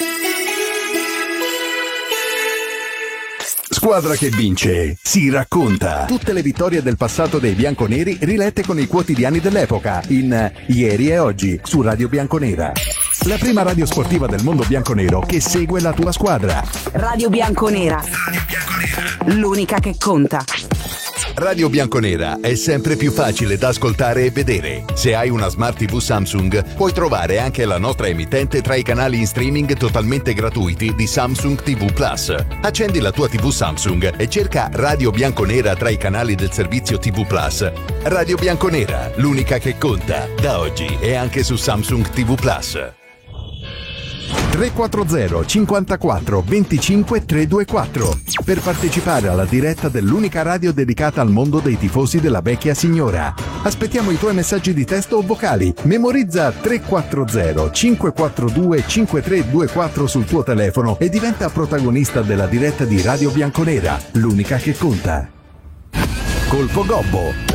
Squadra che vince si racconta. Tutte le vittorie del passato dei bianconeri rilette con i quotidiani dell'epoca in Ieri e Oggi su Radio Bianconera. La prima radio sportiva del mondo bianconero che segue la tua squadra. Radio Bianconera. L'unica che conta. Radio Bianconera è sempre più facile da ascoltare e vedere. Se hai una Smart tivù Samsung, puoi trovare anche la nostra emittente tra i canali in streaming totalmente gratuiti di Samsung tivù Plus. Accendi la tua tivù Samsung e cerca Radio Bianconera tra i canali del servizio tivù Plus. Radio Bianconera, l'unica che conta, da oggi e anche su Samsung tivù Plus. tre quattro zero cinquantaquattro venticinque trecentoventiquattro per partecipare alla diretta dell'unica radio dedicata al mondo dei tifosi della vecchia signora. Aspettiamo i tuoi messaggi di testo o vocali. Memorizza tre quattro zero cinque quattro due cinque tre due quattro sul tuo telefono e diventa protagonista della diretta di Radio Bianconera, l'unica che conta. Colpo Gobbo.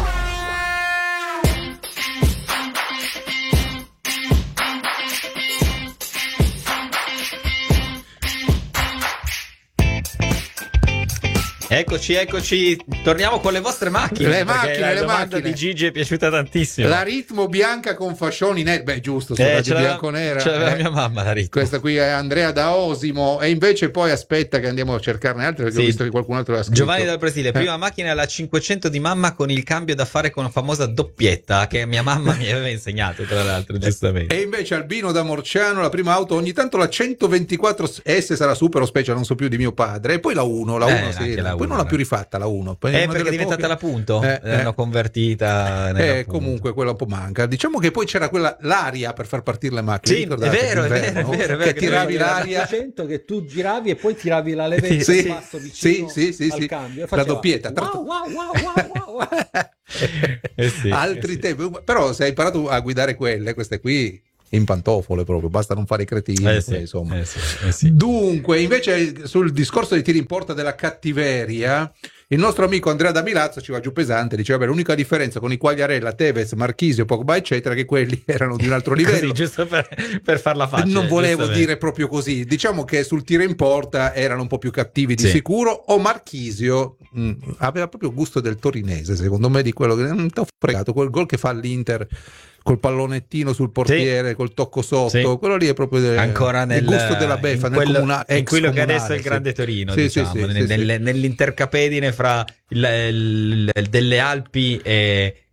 Eccoci, eccoci, torniamo con le vostre macchine. Le macchine, la le domanda macchine. di Gigi è piaciuta tantissimo. La Ritmo bianca con fascioni neri, beh giusto, su Eh, Radio ce l'aveva- Bianconera. ce l'aveva eh. mia mamma la Ritmo. Questa qui è Andrea da Osimo e invece poi aspetta che andiamo a cercarne altre perché Sì. ho visto che qualcun altro l'ha scritto. Giovanni dal Brasile, Eh. prima macchina è la cinquecento di mamma con il cambio da fare con la famosa doppietta che mia mamma mi aveva insegnato, tra l'altro, giustamente. E invece Albino da Morciano, la prima auto, ogni tanto la centoventiquattro S sarà super o special, non so più, di mio padre, e poi la uno, la Eh, uno sì, anche la poi uno, non l'ha eh. più rifatta la uno. Poi Eh, una perché è delle diventata poche- la punto, Eh, l'hanno eh. convertita nella Eh, punto. comunque quella un po' manca. Diciamo che poi c'era quella l'aria per far partire le macchine. Sì, ricordate, è vero, è d'inverno? vero, è vero, è vero, che che tiravi dovevi- l'aria. cento che tu giravi e poi tiravi la levetta Sì, in basso vicino sì, sì, sì, al sì. cambio e La faceva doppietta. wow, wow, wow, wow, wow. Eh sì, Altri eh sì. tempi. Però se hai imparato a guidare quelle, queste qui in pantofole proprio, basta non fare i cretini. Eh sì, poi, insomma. eh sì, eh sì. Dunque, invece sul discorso dei tiri in porta della cattiveria, il nostro amico Andrea da Milazzo ci va giù pesante, diceva: beh, l'unica differenza con i Quagliarella, Tevez, Marchisio, Pogba eccetera, che quelli erano di un altro livello. Così, giusto per, per farla facile. Non volevo giustamente. dire proprio così, diciamo che sul tiro in porta erano un po' più cattivi di Sì. sicuro. O Marchisio mh, aveva proprio gusto del torinese, secondo me, di quello che non ti ho fregato, quel gol che fa all'Inter col pallonettino sul portiere, col tocco sotto, Sì. quello lì è proprio del, Ancora nel il gusto della beffa, in nel quello, comuna- in ex quello che comunale, adesso è il sì. Grande Torino, Sì, diciamo, sì, sì, nel- sì, nel- sì. nell'intercapedine fra il- il- delle Alpi e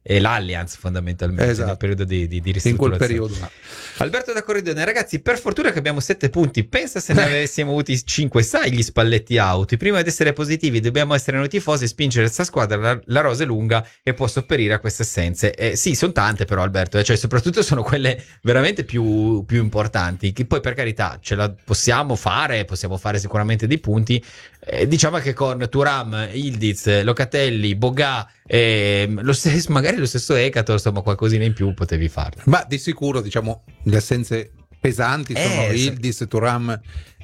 e l'Allianz fondamentalmente, esatto, nel periodo di, di, di in quel ristrutturazione. periodo. Alberto da Corridone, ragazzi, per fortuna che abbiamo sette punti, pensa se ne avessimo avuti cinque, sai gli Spalletti out, prima di essere positivi dobbiamo essere noi tifosi, spingere questa squadra, la, la rosa è lunga e può sopperire a queste assenze. Eh, sì, sono tante però Alberto, eh, cioè soprattutto sono quelle veramente più, più importanti, che poi per carità ce la possiamo fare, possiamo fare sicuramente dei punti, eh, diciamo che con Thuram, Ildiz, Locatelli, Boga, eh, lo stesso, magari lo stesso Ekato, insomma qualcosina in più potevi farlo. Ma di sicuro diciamo le assenze pesanti sono Eh, Ildiz, Thuram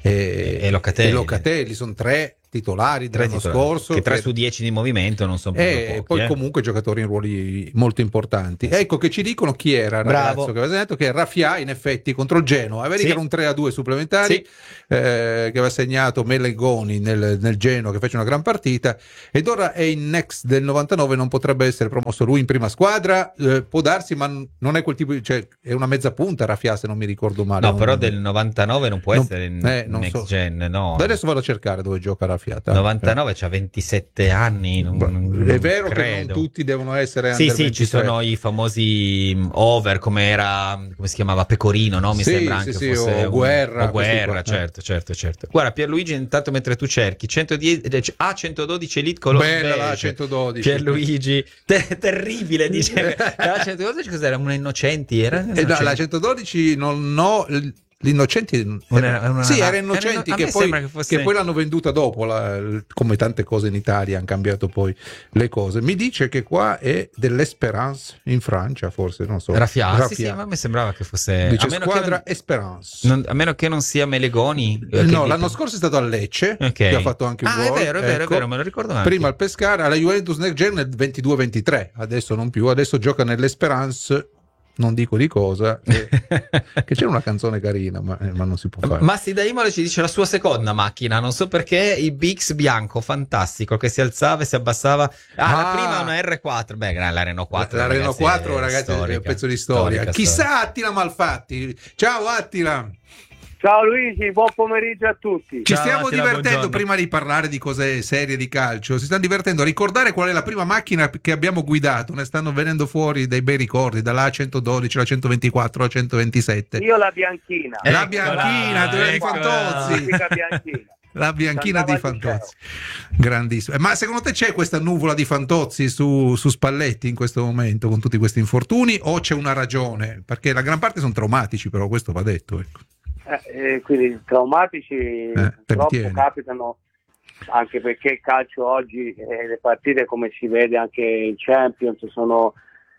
e, e Locatelli. e Locatelli, sono tre titolari Tre dell'anno titolari, scorso che tre che- su dieci di movimento non sono proprio e pochi, poi eh. comunque giocatori in ruoli molto importanti. Ecco che ci dicono chi era il Bravo. ragazzo che aveva segnato, che Raffia in effetti contro il Genoa, vedi Sì. che era un tre a due supplementari, Sì. eh, che aveva segnato Melegoni nel, nel Genoa, che fece una gran partita, ed ora è in next del novantanove, non potrebbe essere promosso lui in prima squadra, eh, può darsi, ma non è quel tipo di, cioè è una mezza punta Raffia se non mi ricordo male. No, Non- però del novantanove non può non- essere in eh, non next so. gen, no. Adesso vado a cercare dove gioca Raffia. tanto. novantanove c'ha ventisette anni, non, non È vero che credo. non tutti devono essere Sì, under sì, ci ventitré. sono i famosi mh, over, come era, come si chiamava, Pecorino, no? Mi Sì, sembra sì, anche sì, fosse o un- Guerra, o Guerra, questi qua, eh. certo, certo, certo. Guarda, Pierluigi, intanto mentre tu cerchi, centodieci A centododici Elite Color Bella la Beige. centododici. Pierluigi, te- terribile, dice. La centododici cos'era? Una Innocenti? Era? Eh, no, la centododici non ho l- l'Innocenti Una- una- sì, era era- Innocenti a che me poi, sembra che fosse- che poi l'hanno venduta dopo la- l- come tante cose in Italia hanno cambiato poi le cose. Mi dice che qua è dell'Espérance in Francia, forse non so. Raffia, ah, sì, Raffia. sì, ma a me sembrava che fosse Dice a meno squadra che Espérance. non, non- a meno che non sia Melegoni, eh, Eh, che no, dite- l'anno scorso è stato a Lecce, Ok. che ha fatto anche un Ah, è gol. vero, è vero, è ecco. vero, me lo ricordo anche. Prima al Pescara, alla Juventus Next Gen nel ventidue ventitré, adesso non più, adesso gioca nell'Espérance, non dico di cosa, che, che c'è una canzone carina, ma, eh, ma non si può fare. Massi da Imola ci dice la sua seconda macchina, non so perché, il B X bianco, fantastico, che si alzava e si abbassava. Ah, la Ah. prima è una R quattro, beh, la Renault quattro. La Renault ragazzi, quattro, è ragazzi, è storica, un pezzo di storia. storica, Chissà storica. Attila Malfatti. Ciao Attila. Ciao Luigi, buon pomeriggio a tutti. Ci Ciao, stiamo Attila, divertendo, buongiorno. prima di parlare di cose serie di calcio, si stanno divertendo a ricordare qual è la prima macchina che abbiamo guidato. Ne stanno venendo fuori dei bei ricordi, dalla A centododici, la centoventiquattro, la centoventisette. Io la bianchina. La Eccola, bianchina, tu eri eccola. Fantozzi. La bianchina. La bianchina Andava di al liceo. Fantozzi, grandissimo. Eh, Ma secondo te c'è questa nuvola di Fantozzi su, su Spalletti in questo momento con tutti questi infortuni o c'è una ragione? Perché la gran parte sono traumatici, però questo va detto. Ecco. Eh, eh, quindi traumatici purtroppo tieni. capitano, anche perché il calcio oggi, eh, le partite come si vede anche in Champions sono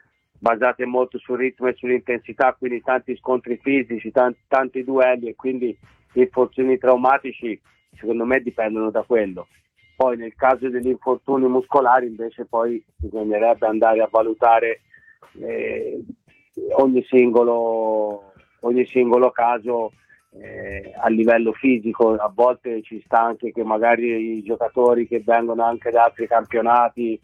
basate molto sul ritmo e sull'intensità, quindi tanti scontri fisici, tanti, tanti duelli, e quindi gli infortuni traumatici secondo me dipendono da quello. Poi nel caso degli infortuni muscolari invece poi bisognerebbe andare a valutare eh, ogni singolo ogni singolo caso eh, a livello fisico. A volte ci sta anche che magari i giocatori che vengono anche da altri campionati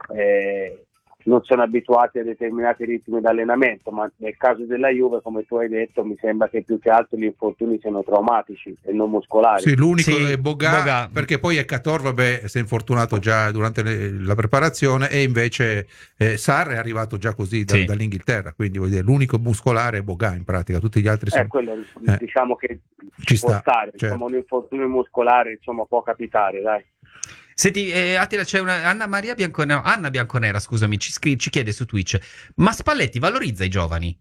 eh, non sono abituati a determinati ritmi di allenamento, ma nel caso della Juve, come tu hai detto, mi sembra che più che altro gli infortuni siano traumatici e non muscolari. Sì, l'unico Sì, è Boga, Boga. perché poi è Cator, vabbè, si è infortunato già durante le- la preparazione, e invece eh, Sarr è arrivato già così da- Sì. dall'Inghilterra, quindi vuol dire, l'unico muscolare è Boga in pratica, tutti gli altri Eh, sono... quello eh. diciamo che Ci può sta, stare, certo. insomma, un infortunio muscolare insomma può capitare, dai. Senti, eh, Attila, c'è una Anna Maria Bianconera, Anna Bianconera, scusami, ci, scri- ci chiede su Twitch, ma Spalletti valorizza i giovani?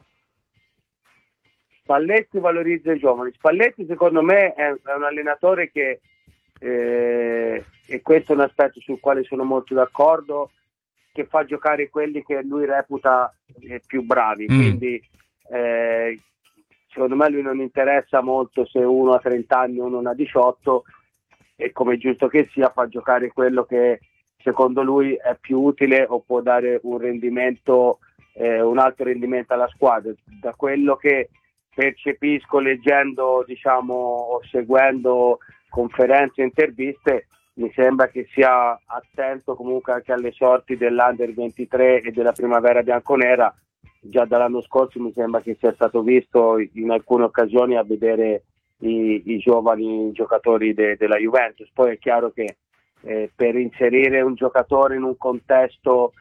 Spalletti valorizza i giovani. Spalletti secondo me è, è un allenatore che, eh, e questo è un aspetto sul quale sono molto d'accordo, che fa giocare quelli che lui reputa eh, più bravi. Mm. Quindi eh, secondo me lui non interessa molto se uno ha trenta anni o uno ne ha diciotto, e come è giusto che sia fa giocare quello che secondo lui è più utile o può dare un rendimento, eh, un alto rendimento alla squadra. Da quello che percepisco leggendo, diciamo, o seguendo conferenze e interviste, mi sembra che sia attento comunque anche alle sorti dell'Under ventitré e della primavera bianconera. Già dall'anno scorso mi sembra che sia stato visto in alcune occasioni a vedere i, i giovani giocatori de, della Juventus. Poi è chiaro che eh, per inserire un giocatore in un contesto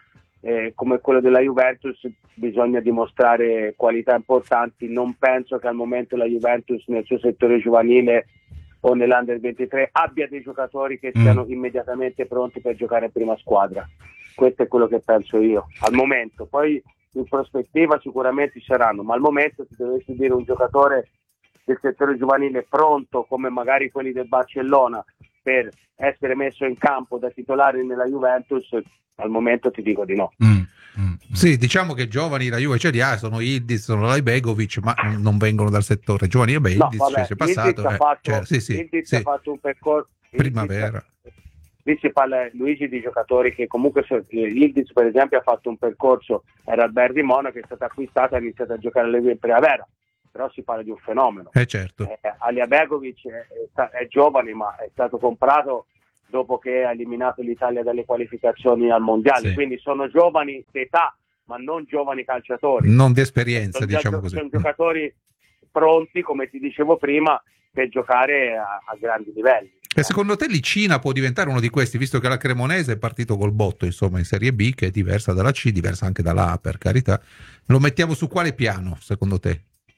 eh, come quello della Juventus bisogna dimostrare qualità importanti. Non penso che al momento la Juventus nel suo settore giovanile o nell'Under ventitré abbia dei giocatori che siano mm. immediatamente pronti per giocare in prima squadra. Questo è quello che penso io al momento. Poi in prospettiva sicuramente ci saranno, ma al momento se dovessi dire un giocatore del settore giovanile pronto come magari quelli del Barcellona per essere messo in campo da titolare nella Juventus, al momento ti dico di no. Mm. Mm. Sì, diciamo che giovani la Juve ce li ha, sono Ildiz, sono Lajbegovic, ma non vengono dal settore giovani. Vabbè, Ildiz no, vabbè, c'è passato, Ildiz eh, ha fatto, cioè, sì, sì, Ildiz sì. ha fatto un percorso primavera. Lì si parla, Luigi, di giocatori che comunque, Ildiz per esempio ha fatto un percorso, era al Bayern di Monaco, è stato acquistato e ha iniziato a giocare alle Juve in primavera, però si parla di un fenomeno. Eh certo. Eh, Aliabegovic è, è, è giovane, ma è stato comprato dopo che ha eliminato l'Italia dalle qualificazioni al mondiale, Sì. quindi sono giovani d'età, ma non giovani calciatori. Non di esperienza, sono diciamo gio- così. Sono giocatori pronti, come ti dicevo prima, per giocare a, a grandi livelli. E secondo te l'Icina può diventare uno di questi, visto che la Cremonese è partito col botto, insomma, in Serie B, che è diversa dalla C, diversa anche dalla A, per carità. Lo mettiamo su quale piano, secondo te?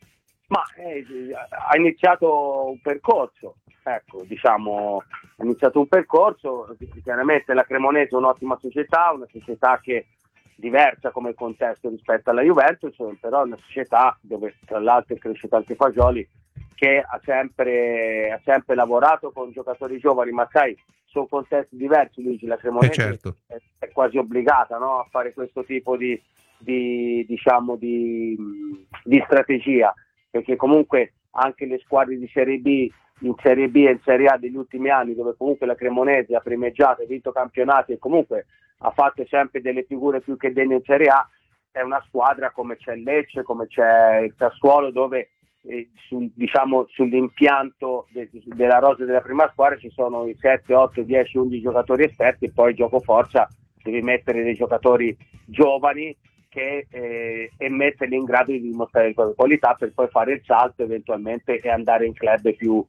Ma eh, ha iniziato un percorso, ecco, diciamo, ha iniziato un percorso, chiaramente la Cremonese è un'ottima società, una società che diversa come contesto rispetto alla Juventus, però è una società dove tra l'altro è cresciuto anche Fagioli, che ha sempre, ha sempre lavorato con giocatori giovani, ma sai, sono contesti diversi, Luigi. La Cremonese eh certo. è, è quasi obbligata, no, a fare questo tipo di, di diciamo di, di strategia, perché comunque anche le squadre di Serie B, in Serie B e in Serie A degli ultimi anni, dove comunque la Cremonese ha primeggiato, ha vinto campionati e comunque ha fatto sempre delle figure più che degne in Serie A, è una squadra come c'è il Lecce, come c'è il Sassuolo, dove eh, su, diciamo sull'impianto de, della rosa della prima squadra ci sono i sette, otto, dieci, undici giocatori esperti, e poi gioco forza devi mettere dei giocatori giovani che, eh, e metterli in grado di dimostrare le proprie qualità per poi fare il salto eventualmente e andare in club più,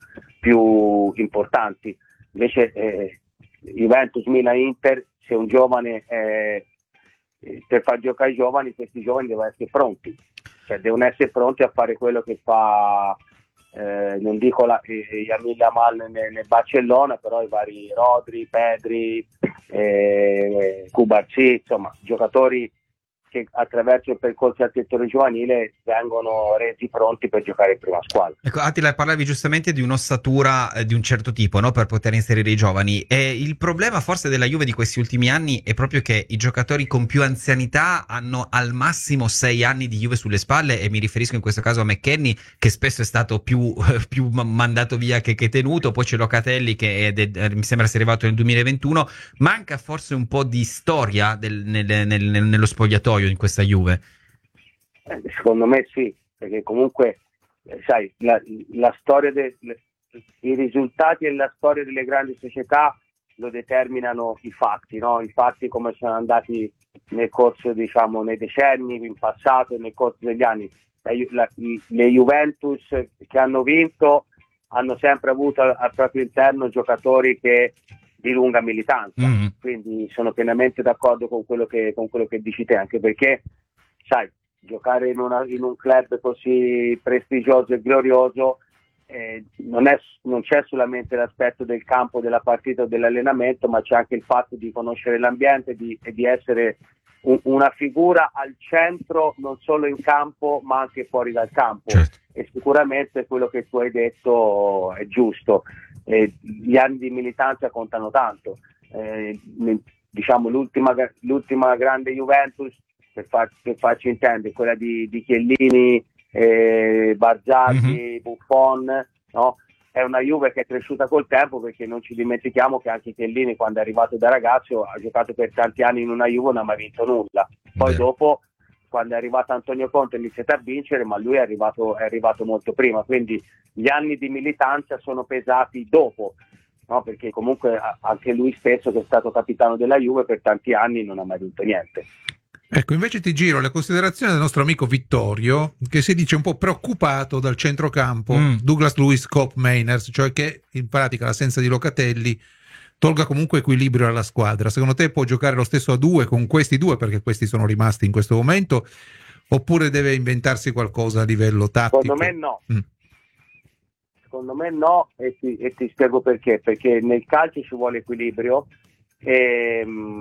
più importanti. Invece eh, Juventus, Milan, Inter, se un giovane eh, per far giocare i giovani, questi giovani devono essere pronti, cioè devono essere pronti a fare quello che fa eh, non dico la, eh, Yamil Yamal nel, nel Barcellona, però i vari Rodri, Pedri, eh, Cubarsí, insomma giocatori che attraverso il percorso al settore giovanile vengono resi pronti per giocare in prima squadra. Ecco, Attila, parlavi giustamente di un'ossatura eh, di un certo tipo, no? Per poter inserire i giovani, e il problema forse della Juve di questi ultimi anni è proprio che i giocatori con più anzianità hanno al massimo sei anni di Juve sulle spalle, e mi riferisco in questo caso a McKennie, che spesso è stato più, più mandato via che, che tenuto. Poi c'è Locatelli che è de, mi sembra sia arrivato nel duemilaventuno. Manca forse un po' di storia del, nel, nel, nel, nello spogliatoio in questa Juve? Eh, secondo me sì, perché comunque eh, sai, la, la storia de, le, i risultati e la storia delle grandi società lo determinano i fatti, no? I fatti come sono andati nel corso, diciamo, nei decenni, in passato e nel corso degli anni. La, la, le Juventus che hanno vinto hanno sempre avuto al, al proprio interno giocatori che di lunga militanza, mm-hmm. Quindi sono pienamente d'accordo con quello che con quello che dici te, anche perché sai, giocare in, una, in un club così prestigioso e glorioso eh, non, è, non c'è solamente l'aspetto del campo, della partita o dell'allenamento, ma c'è anche il fatto di conoscere l'ambiente di, e di essere un, una figura al centro non solo in campo ma anche fuori dal campo, certo. E sicuramente quello che tu hai detto è giusto. Eh, gli anni di militanza contano tanto, eh, diciamo l'ultima, l'ultima grande Juventus, per, far, per farci intendere, quella di, di Chiellini, eh, Barzagli, mm-hmm. Buffon, no? È una Juve che è cresciuta col tempo, perché non ci dimentichiamo che anche Chiellini, quando è arrivato da ragazzo, ha giocato per tanti anni in una Juve e non ha mai vinto nulla. Poi Beh. dopo, quando è arrivato Antonio Conte, ha iniziato a vincere, ma lui è arrivato, è arrivato molto prima, quindi gli anni di militanza sono pesati dopo, no? Perché comunque anche lui stesso, che è stato capitano della Juve per tanti anni, non ha mai vinto niente. Ecco, invece ti giro le considerazioni del nostro amico Vittorio, che si dice un po' preoccupato dal centrocampo mm. Douglas Luiz, Cop, Mainers, cioè che in pratica l'assenza di Locatelli tolga comunque equilibrio alla squadra. Secondo te può giocare lo stesso a due con questi due, perché questi sono rimasti in questo momento, oppure deve inventarsi qualcosa a livello tattico? Secondo me no. Mm. Secondo me no, e ti, e ti spiego perché. Perché nel calcio ci vuole equilibrio e,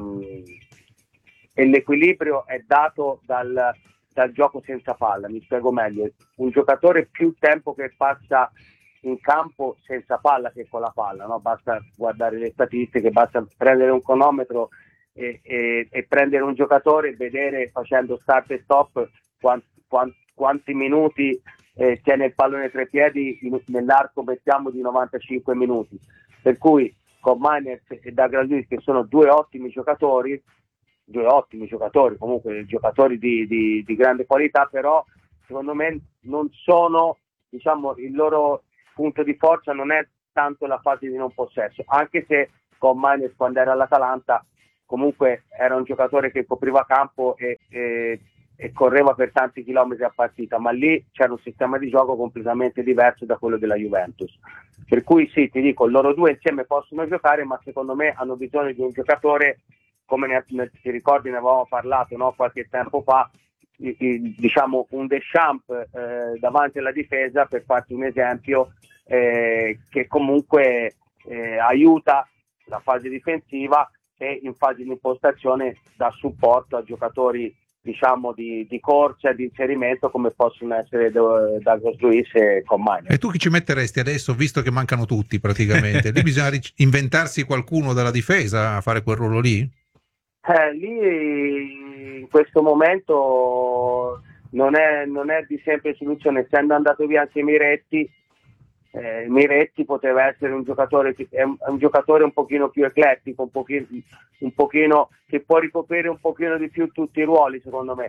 e l'equilibrio è dato dal, dal gioco senza palla. Mi spiego meglio. Un giocatore più tempo che passa in campo senza palla che con la palla, no? Basta guardare le statistiche, basta prendere un cronometro e, e, e prendere un giocatore e vedere, facendo start e stop, quanti, quanti, quanti minuti eh, tiene il pallone tra i piedi in, nell'arco, mettiamo, di novantacinque minuti. Per cui con Mainers e Douglas Luiz, che sono due ottimi giocatori, due ottimi giocatori, comunque giocatori di, di, di grande qualità, però secondo me non sono, diciamo, il loro punto di forza non è tanto la fase di non possesso, anche se con Mainers, quando era all'Atalanta, comunque era un giocatore che copriva campo e, e, e correva per tanti chilometri a partita, ma lì c'era un sistema di gioco completamente diverso da quello della Juventus. Per cui sì, ti dico, loro due insieme possono giocare, ma secondo me hanno bisogno di un giocatore, come ne, ne, ti ricordi, ne avevamo parlato, no, qualche tempo fa, i, i, diciamo un Deschamps eh, davanti alla difesa, per farti un esempio, eh, che comunque eh, aiuta la fase difensiva e in fase di impostazione dà supporto a giocatori, diciamo, di, di corsa e di inserimento, come possono essere Douglas Luiz e Commagno. E tu chi ci metteresti adesso, visto che mancano tutti praticamente? Lì bisogna ric- inventarsi qualcuno dalla difesa a fare quel ruolo lì? Eh, lì in questo momento non è, non è di semplice soluzione, essendo andato via anche Miretti. Eh, Miretti poteva essere un giocatore che è un, è un giocatore un pochino più eclettico, un pochino, un pochino che può ricoprire un pochino di più tutti i ruoli, secondo me.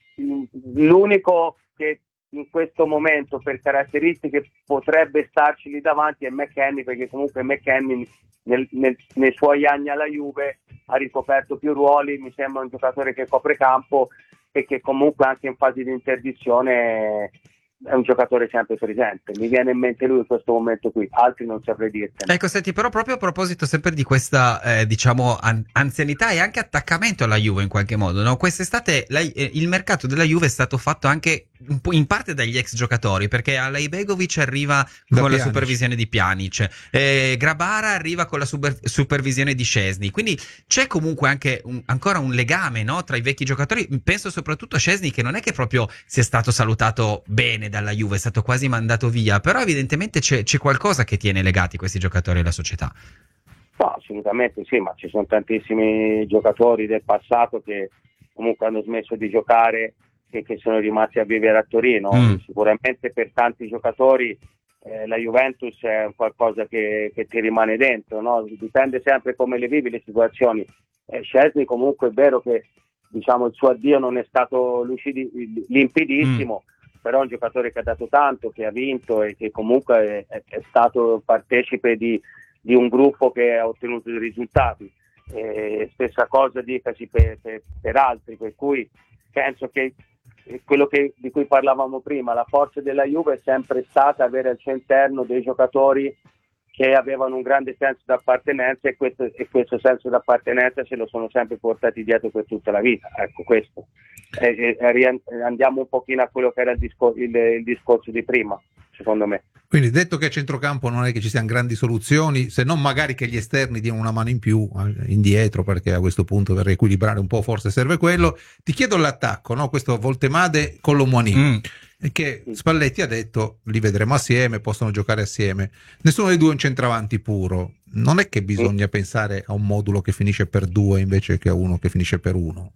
L'unico che in questo momento per caratteristiche potrebbe starci lì davanti è McKennie, perché comunque McKennie nel, nel, nei suoi anni alla Juve ha ricoperto più ruoli, mi sembra un giocatore che copre campo e che comunque anche in fase di interdizione è un giocatore sempre presente. Mi viene in mente lui in questo momento qui, altri non saprei dirti. Ecco, senti, però proprio a proposito sempre di questa eh, diciamo an- anzianità e anche attaccamento alla Juve in qualche modo, no? Quest'estate la, eh, il mercato della Juve è stato fatto anche un po' in parte dagli ex giocatori, perché Alaibegovic arriva Da con la Pjanic. supervisione di Pjanic, eh, Grabara arriva con la super- supervisione di Szczęsny, quindi c'è comunque anche un, ancora un legame, no, tra i vecchi giocatori. Penso soprattutto a Szczęsny, che non è che proprio sia stato salutato bene dalla Juve, è stato quasi mandato via, però evidentemente c'è, c'è qualcosa che tiene legati questi giocatori alla società. No, assolutamente sì, ma ci sono tantissimi giocatori del passato che comunque hanno smesso di giocare e che sono rimasti a vivere a Torino. Mm. Sicuramente per tanti giocatori eh, la Juventus è qualcosa che, che ti rimane dentro, no? Dipende sempre come le vivi le situazioni. Eh, Szczęsny comunque è vero che, diciamo, il suo addio non è stato lucidi, limpidissimo, mm. però è un giocatore che ha dato tanto, che ha vinto e che comunque è, è stato partecipe di, di un gruppo che ha ottenuto dei risultati. Eh, stessa cosa dicasi per, per, per altri, per cui penso che quello che, di cui parlavamo prima, la forza della Juve è sempre stata avere al suo interno dei giocatori che avevano un grande senso d'appartenenza e questo, e questo senso d'appartenenza se lo sono sempre portati dietro per tutta la vita. Ecco, questo. E, e, andiamo un pochino a quello che era il, discor- il, il discorso di prima, secondo me. Quindi, detto che a centrocampo non è che ci siano grandi soluzioni, se non magari che gli esterni diano una mano in più indietro, perché a questo punto per riequilibrare un po' forse serve quello. Ti chiedo l'attacco, no? Questo Voltemade con Lomouani, mm. che Spalletti ha detto li vedremo assieme, possono giocare assieme. Nessuno dei due è un centravanti puro. Non è che bisogna mm. pensare a un modulo che finisce per due invece che a uno che finisce per uno?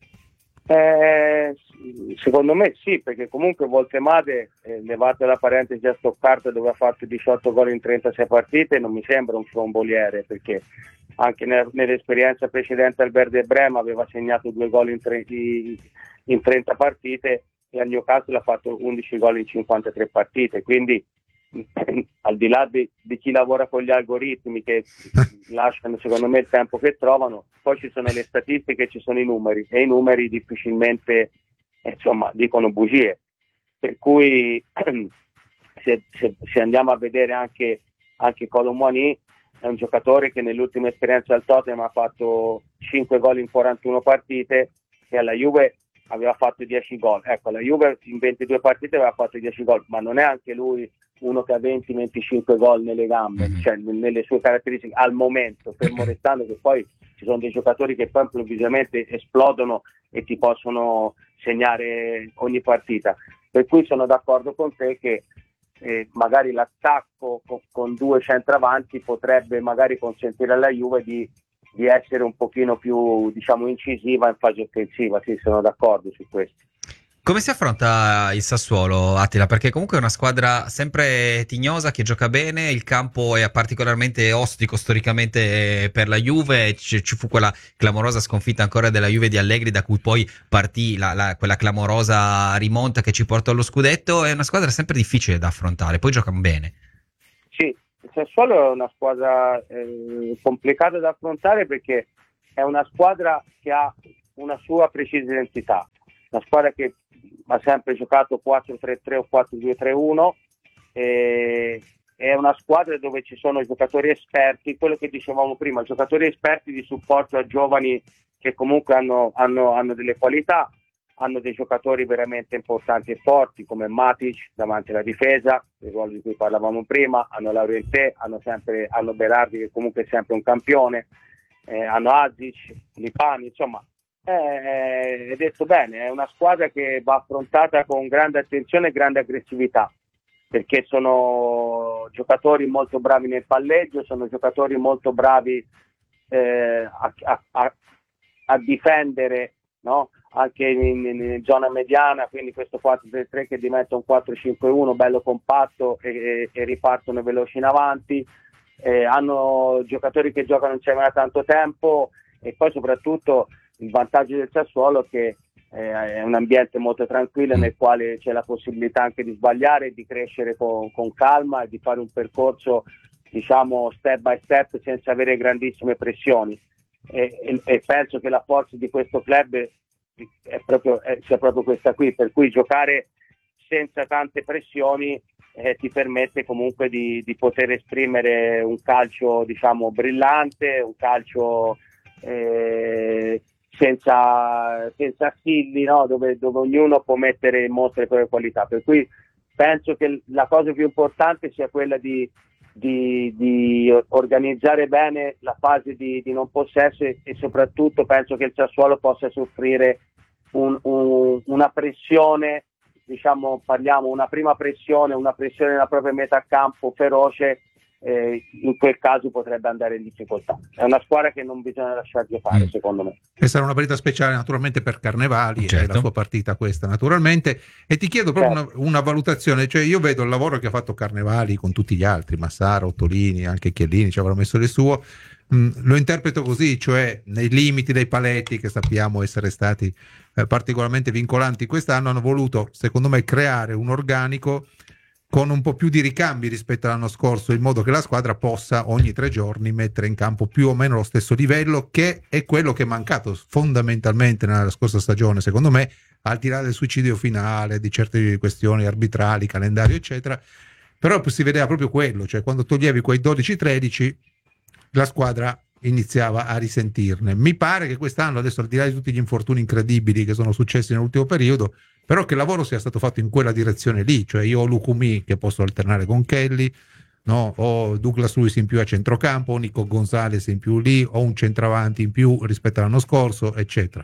Eh, secondo me sì, perché comunque Voltemade, eh, levate la parentesi a Stoccarda dove ha fatto diciotto gol in trentasei partite, non mi sembra un fromboliere, perché anche ne- nell'esperienza precedente al Werder Bremen aveva segnato due gol in, tre- in trenta partite e al Newcastle ha fatto undici gol in cinquantatré partite, quindi al di là di, di chi lavora con gli algoritmi che lasciano secondo me il tempo che trovano, poi ci sono le statistiche, ci sono i numeri e i numeri difficilmente eh, insomma dicono bugie, per cui se, se, se andiamo a vedere anche anche Colomoni è un giocatore che nell'ultima esperienza al Tottenham ha fatto cinque gol in quarantuno partite e alla Juve aveva fatto dieci gol. Ecco, la Juve in ventidue partite aveva fatto dieci gol, ma non è anche lui uno che ha venti venticinque gol nelle gambe, cioè nelle sue caratteristiche al momento, fermo restando che poi ci sono dei giocatori che poi improvvisamente esplodono e ti possono segnare ogni partita. Per cui sono d'accordo con te che eh, magari l'attacco con, con due centravanti potrebbe magari consentire alla Juve di, di essere un pochino più, diciamo, incisiva in fase offensiva. Sì, sono d'accordo su questo. Come si affronta il Sassuolo, Attila? Perché comunque è una squadra sempre tignosa che gioca bene, il campo è particolarmente ostico storicamente per la Juve, ci, ci fu quella clamorosa sconfitta ancora della Juve di Allegri da cui poi partì la, la, quella clamorosa rimonta che ci portò allo scudetto. È una squadra sempre difficile da affrontare, poi giocano bene. Sì, il Sassuolo è una squadra eh, complicata da affrontare perché è una squadra che ha una sua precisa identità, una squadra che ha sempre giocato quattro tre tre o quattro due tre uno, e è una squadra dove ci sono giocatori esperti, quello che dicevamo prima, giocatori esperti di supporto a giovani che comunque hanno, hanno, hanno delle qualità, hanno dei giocatori veramente importanti e forti come Matic davanti alla difesa, il ruolo di cui parlavamo prima, hanno Laurienté, hanno sempre hanno Berardi che comunque è sempre un campione, eh, hanno Azic, Lipani, insomma. È detto bene, è una squadra che va affrontata con grande attenzione e grande aggressività, perché sono giocatori molto bravi nel palleggio, sono giocatori molto bravi eh, a, a, a, a difendere, no? Anche in, in, in zona mediana, quindi questo quattro tre tre che diventa un quattro cinque uno bello compatto e, e, e ripartono veloci in avanti, eh, hanno giocatori che giocano insieme da tanto tempo e poi soprattutto il vantaggio del Sassuolo è che eh, è un ambiente molto tranquillo nel quale c'è la possibilità anche di sbagliare, di crescere con, con calma e di fare un percorso, diciamo, step by step senza avere grandissime pressioni. E, e, e penso che la forza di questo club è proprio, è, sia proprio questa qui, per cui giocare senza tante pressioni eh, ti permette comunque di, di poter esprimere un calcio, diciamo, brillante, un calcio eh, senza, senza assilli, no? dove, dove ognuno può mettere in mostra le proprie qualità, per cui penso che la cosa più importante sia quella di, di, di organizzare bene la fase di, di non possesso e, e soprattutto penso che il Sassuolo possa soffrire un, un, una pressione, diciamo, parliamo una prima pressione, una pressione nella propria metà campo feroce. Eh, in quel caso potrebbe andare in difficoltà. È una squadra che non bisogna lasciar giocare, mm. secondo me. E sarà una partita speciale naturalmente per Carnevali, certo. È la sua partita questa naturalmente, e ti chiedo proprio certo. una, una valutazione, cioè io vedo il lavoro che ha fatto Carnevali con tutti gli altri, Massaro, Ottolini, anche Chiellini ci avrà messo il suo, mm, lo interpreto così, cioè nei limiti dei paletti che sappiamo essere stati eh, particolarmente vincolanti quest'anno, hanno voluto secondo me creare un organico con un po' più di ricambi rispetto all'anno scorso, in modo che la squadra possa ogni tre giorni mettere in campo più o meno lo stesso livello, che è quello che è mancato fondamentalmente nella scorsa stagione, secondo me, al di là del suicidio finale, di certe questioni arbitrali, calendario eccetera, però si vedeva proprio quello, cioè quando toglievi quei dodici tredici la squadra iniziava a risentirne. Mi pare che quest'anno, adesso al di là di tutti gli infortuni incredibili che sono successi nell'ultimo periodo, però che il lavoro sia stato fatto in quella direzione lì, cioè io ho Lucumi che posso alternare con Kelly, no? Ho Douglas Luiz in più a centrocampo, ho Nico Gonzalez in più lì, ho un centravanti in più rispetto all'anno scorso, eccetera.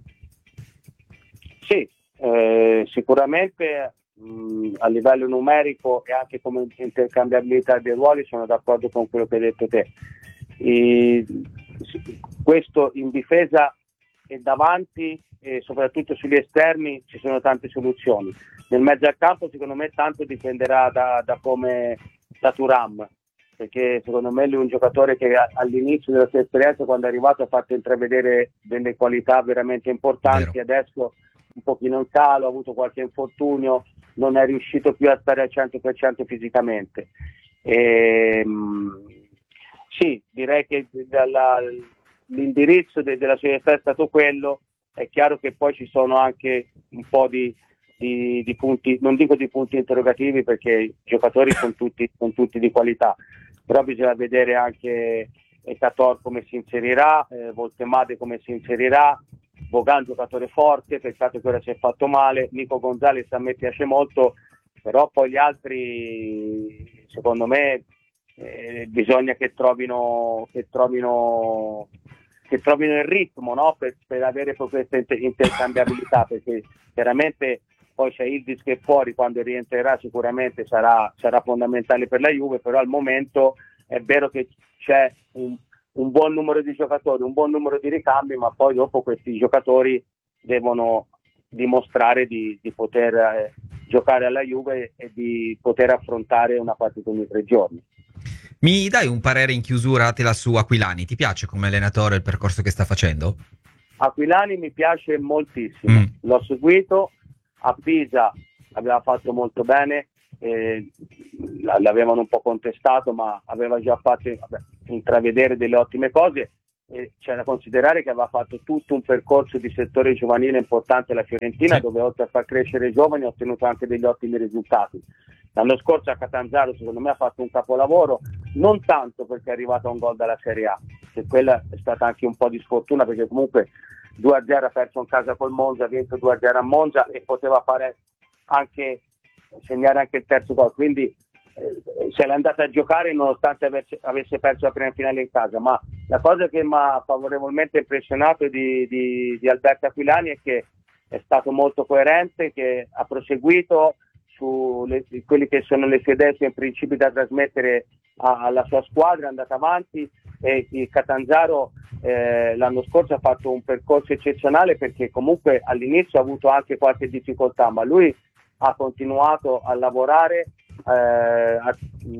Sì, eh, sicuramente mh, a livello numerico e anche come intercambiabilità dei ruoli sono d'accordo con quello che hai detto te. E, questo in difesa e davanti e soprattutto sugli esterni ci sono tante soluzioni. Nel mezzo al campo secondo me tanto dipenderà da, da come da Thuram, perché secondo me lui è un giocatore che all'inizio della sua esperienza, quando è arrivato, ha fatto intravedere delle qualità veramente importanti. Vero. Adesso un pochino in calo, ha avuto qualche infortunio, non è riuscito più a stare al cento per cento fisicamente. E, sì, direi che dalla, l'indirizzo de, della società è stato quello. È chiaro che poi ci sono anche un po' di, di, di punti, non dico di punti interrogativi perché i giocatori sono tutti, sono tutti di qualità, però bisogna vedere anche Ekator come si inserirà, eh, Voltemade come si inserirà, Bogan giocatore forte, peccato che ora si è fatto male, Nico Gonzalez a me piace molto, però poi gli altri secondo me eh, bisogna che trovino che trovino che trovino il ritmo, no? per, per avere poi questa inter- intercambiabilità, perché chiaramente poi c'è Ildiz che fuori, quando rientrerà sicuramente sarà, sarà fondamentale per la Juve, però al momento è vero che c'è un, un buon numero di giocatori, un buon numero di ricambi, ma poi dopo questi giocatori devono dimostrare di, di poter eh, giocare alla Juve e di poter affrontare una partita ogni tre giorni. Mi dai un parere in chiusura, Attila, su Aquilani? Ti piace come allenatore il percorso che sta facendo? Aquilani mi piace moltissimo, mm. l'ho seguito, a Pisa aveva fatto molto bene, eh, l'avevano un po' contestato, ma aveva già fatto vabbè, intravedere delle ottime cose. E c'è da considerare che aveva fatto tutto un percorso di settore giovanile importante alla Fiorentina, sì. dove oltre a far crescere i giovani ha ottenuto anche degli ottimi risultati. L'anno scorso a Catanzaro secondo me ha fatto un capolavoro, non tanto perché è arrivato a un gol dalla Serie A, che quella è stata anche un po' di sfortuna, perché comunque due a zero ha perso in casa col Monza, ha vinto due a zero a Monza e poteva fare anche segnare anche il terzo gol, quindi eh, se l'è andata a giocare nonostante avesse, avesse perso la prima finale in casa. Ma la cosa che mi ha favorevolmente impressionato di, di, di Alberto Aquilani è che è stato molto coerente, che ha proseguito su le, quelli che sono le sue idee, i suoi principi da trasmettere a, alla sua squadra, è andato avanti, e il Catanzaro eh, l'anno scorso ha fatto un percorso eccezionale, perché comunque all'inizio ha avuto anche qualche difficoltà, ma lui ha continuato a lavorare, eh, a,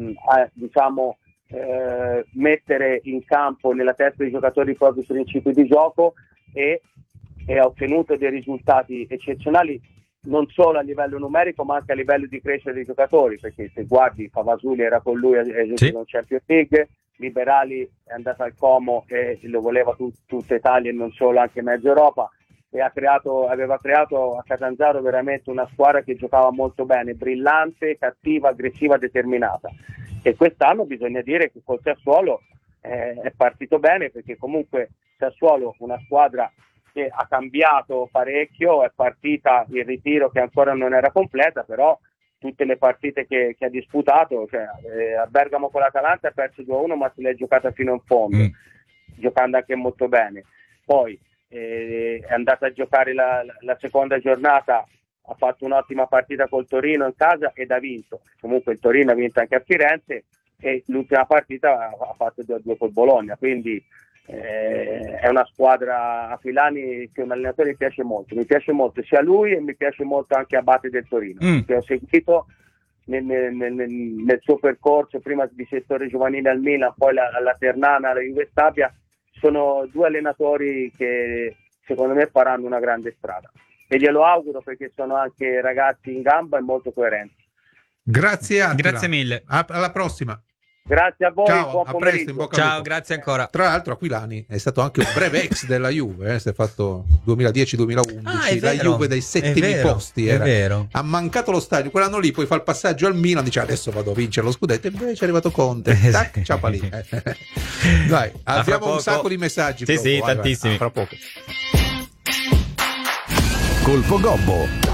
a diciamo eh, mettere in campo nella testa dei giocatori i propri principi di gioco, e, e ha ottenuto dei risultati eccezionali, non solo a livello numerico ma anche a livello di crescita dei giocatori, perché se guardi Favasuli era con lui in sì. Champions League, Liberali è andato al Como e lo voleva tut, tutta Italia e non solo, anche mezza Europa, e ha creato, aveva creato a Catanzaro veramente una squadra che giocava molto bene, brillante, cattiva, aggressiva, determinata. E quest'anno bisogna dire che col Sassuolo eh, è partito bene, perché comunque Sassuolo, una squadra che ha cambiato parecchio, è partita il ritiro che ancora non era completa, però tutte le partite che, che ha disputato, cioè, eh, a Bergamo con l'Atalanta ha perso due a uno, ma se l'è giocata fino in fondo, mm. giocando anche molto bene. Poi eh, è andata a giocare la, la seconda giornata, ha fatto un'ottima partita col Torino in casa ed ha vinto. Comunque il Torino ha vinto anche a Firenze, e l'ultima partita ha fatto due a due col Bologna, quindi eh, è una squadra, Aquilani, che un allenatore mi piace molto, mi piace molto sia lui e mi piace molto anche Abate del Torino, mm. che ho seguito nel, nel, nel, nel suo percorso, prima di settore giovanile al Milan, poi la, alla Ternana, alla Juve Stabia. Sono due allenatori che secondo me faranno una grande strada, e glielo auguro, perché sono anche ragazzi in gamba e molto coerenti. Grazie Attila. Grazie mille. A- alla prossima. Grazie a voi, ciao, buon a presto, in bocca al ciao, lupo. grazie ancora. Tra l'altro Aquilani è stato anche un breve ex della Juve, eh? Si è fatto duemiladieci duemilaundici, ah, la Juve dai settimi vero, posti era. È vero. Ha mancato lo stadio, quell'anno lì poi fa il passaggio al Milan, dice adesso vado a vincere lo scudetto, e invece è arrivato Conte. Tac, ciao Palì. Dai, abbiamo un sacco di messaggi. Sì, proprio. sì, vai, tantissimi. vai, ah, fra poco. Colpo Gobbo.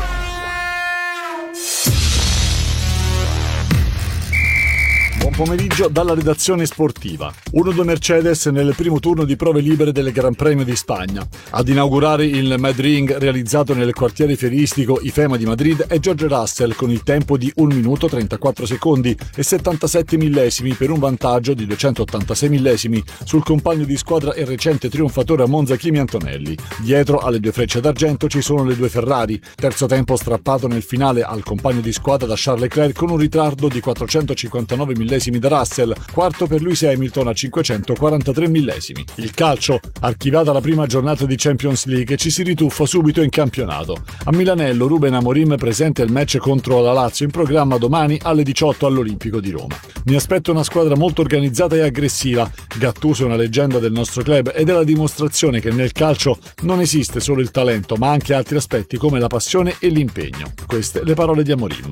Buon pomeriggio dalla redazione sportiva. uno due Mercedes nel primo turno di prove libere del Gran Premio di Spagna. Ad inaugurare il Mad Ring realizzato nel quartiere fieristico IFEMA di Madrid è George Russell con il tempo di un minuto trentaquattro secondi e settantasette millesimi, per un vantaggio di duecentottantasei millesimi sul compagno di squadra e recente trionfatore a Monza Kimi Antonelli. Dietro alle due frecce d'argento ci sono le due Ferrari. Terzo tempo strappato nel finale al compagno di squadra da Charles Leclerc con un ritardo di quattrocentocinquantanove millesimi da Russell, quarto per Lewis Hamilton a cinquecentoquarantatré millesimi. Il calcio, archiviata la prima giornata di Champions League, ci si rituffa subito in campionato. A Milanello Ruben Amorim presenta il match contro la Lazio in programma domani alle diciotto all'Olimpico di Roma. Mi aspetto una squadra molto organizzata e aggressiva. Gattuso è una leggenda del nostro club ed è la dimostrazione che nel calcio non esiste solo il talento, ma anche altri aspetti come la passione e l'impegno. Queste le parole di Amorim.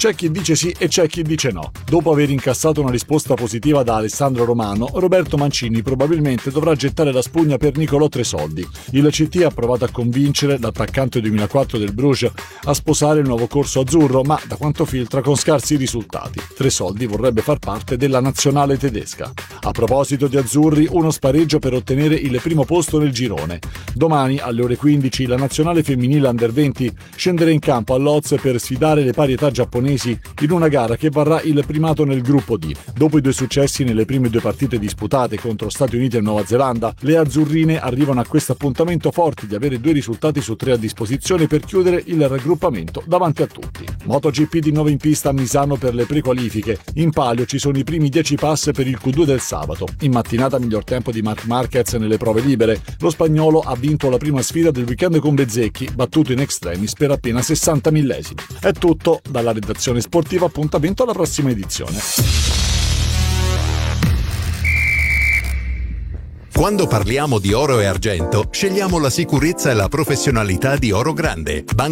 C'è chi dice sì e c'è chi dice no. Dopo aver incassato una risposta positiva da Alessandro Romano, Roberto Mancini probabilmente dovrà gettare la spugna per Nicolò Tresoldi. Il C T ha provato a convincere l'attaccante duemilaquattro del Bruges a sposare il nuovo corso azzurro, ma da quanto filtra con scarsi risultati. Tresoldi vorrebbe far parte della nazionale tedesca. A proposito di azzurri, uno spareggio per ottenere il primo posto nel girone. Domani alle ore quindici la nazionale femminile under venti scenderà in campo a Lodz per sfidare le parietà giapponesi in una gara che varrà il primato nel gruppo D. Dopo i due successi nelle prime due partite disputate contro Stati Uniti e Nuova Zelanda, le azzurrine arrivano a questo appuntamento forti di avere due risultati su tre a disposizione per chiudere il raggruppamento davanti a tutti. MotoGP di nuovo in pista a Misano per le prequalifiche. In palio ci sono i primi dieci pass per il Q due del sabato. In mattinata miglior tempo di Marc Marquez nelle prove libere. Lo spagnolo ha vinto la prima sfida del weekend con Bezzecchi, battuto in extremis per appena sessanta millesimi. È tutto dalla redazione sportiva, appuntamento alla prossima edizione. Quando parliamo di oro e argento, scegliamo la sicurezza e la professionalità di Oro Grande.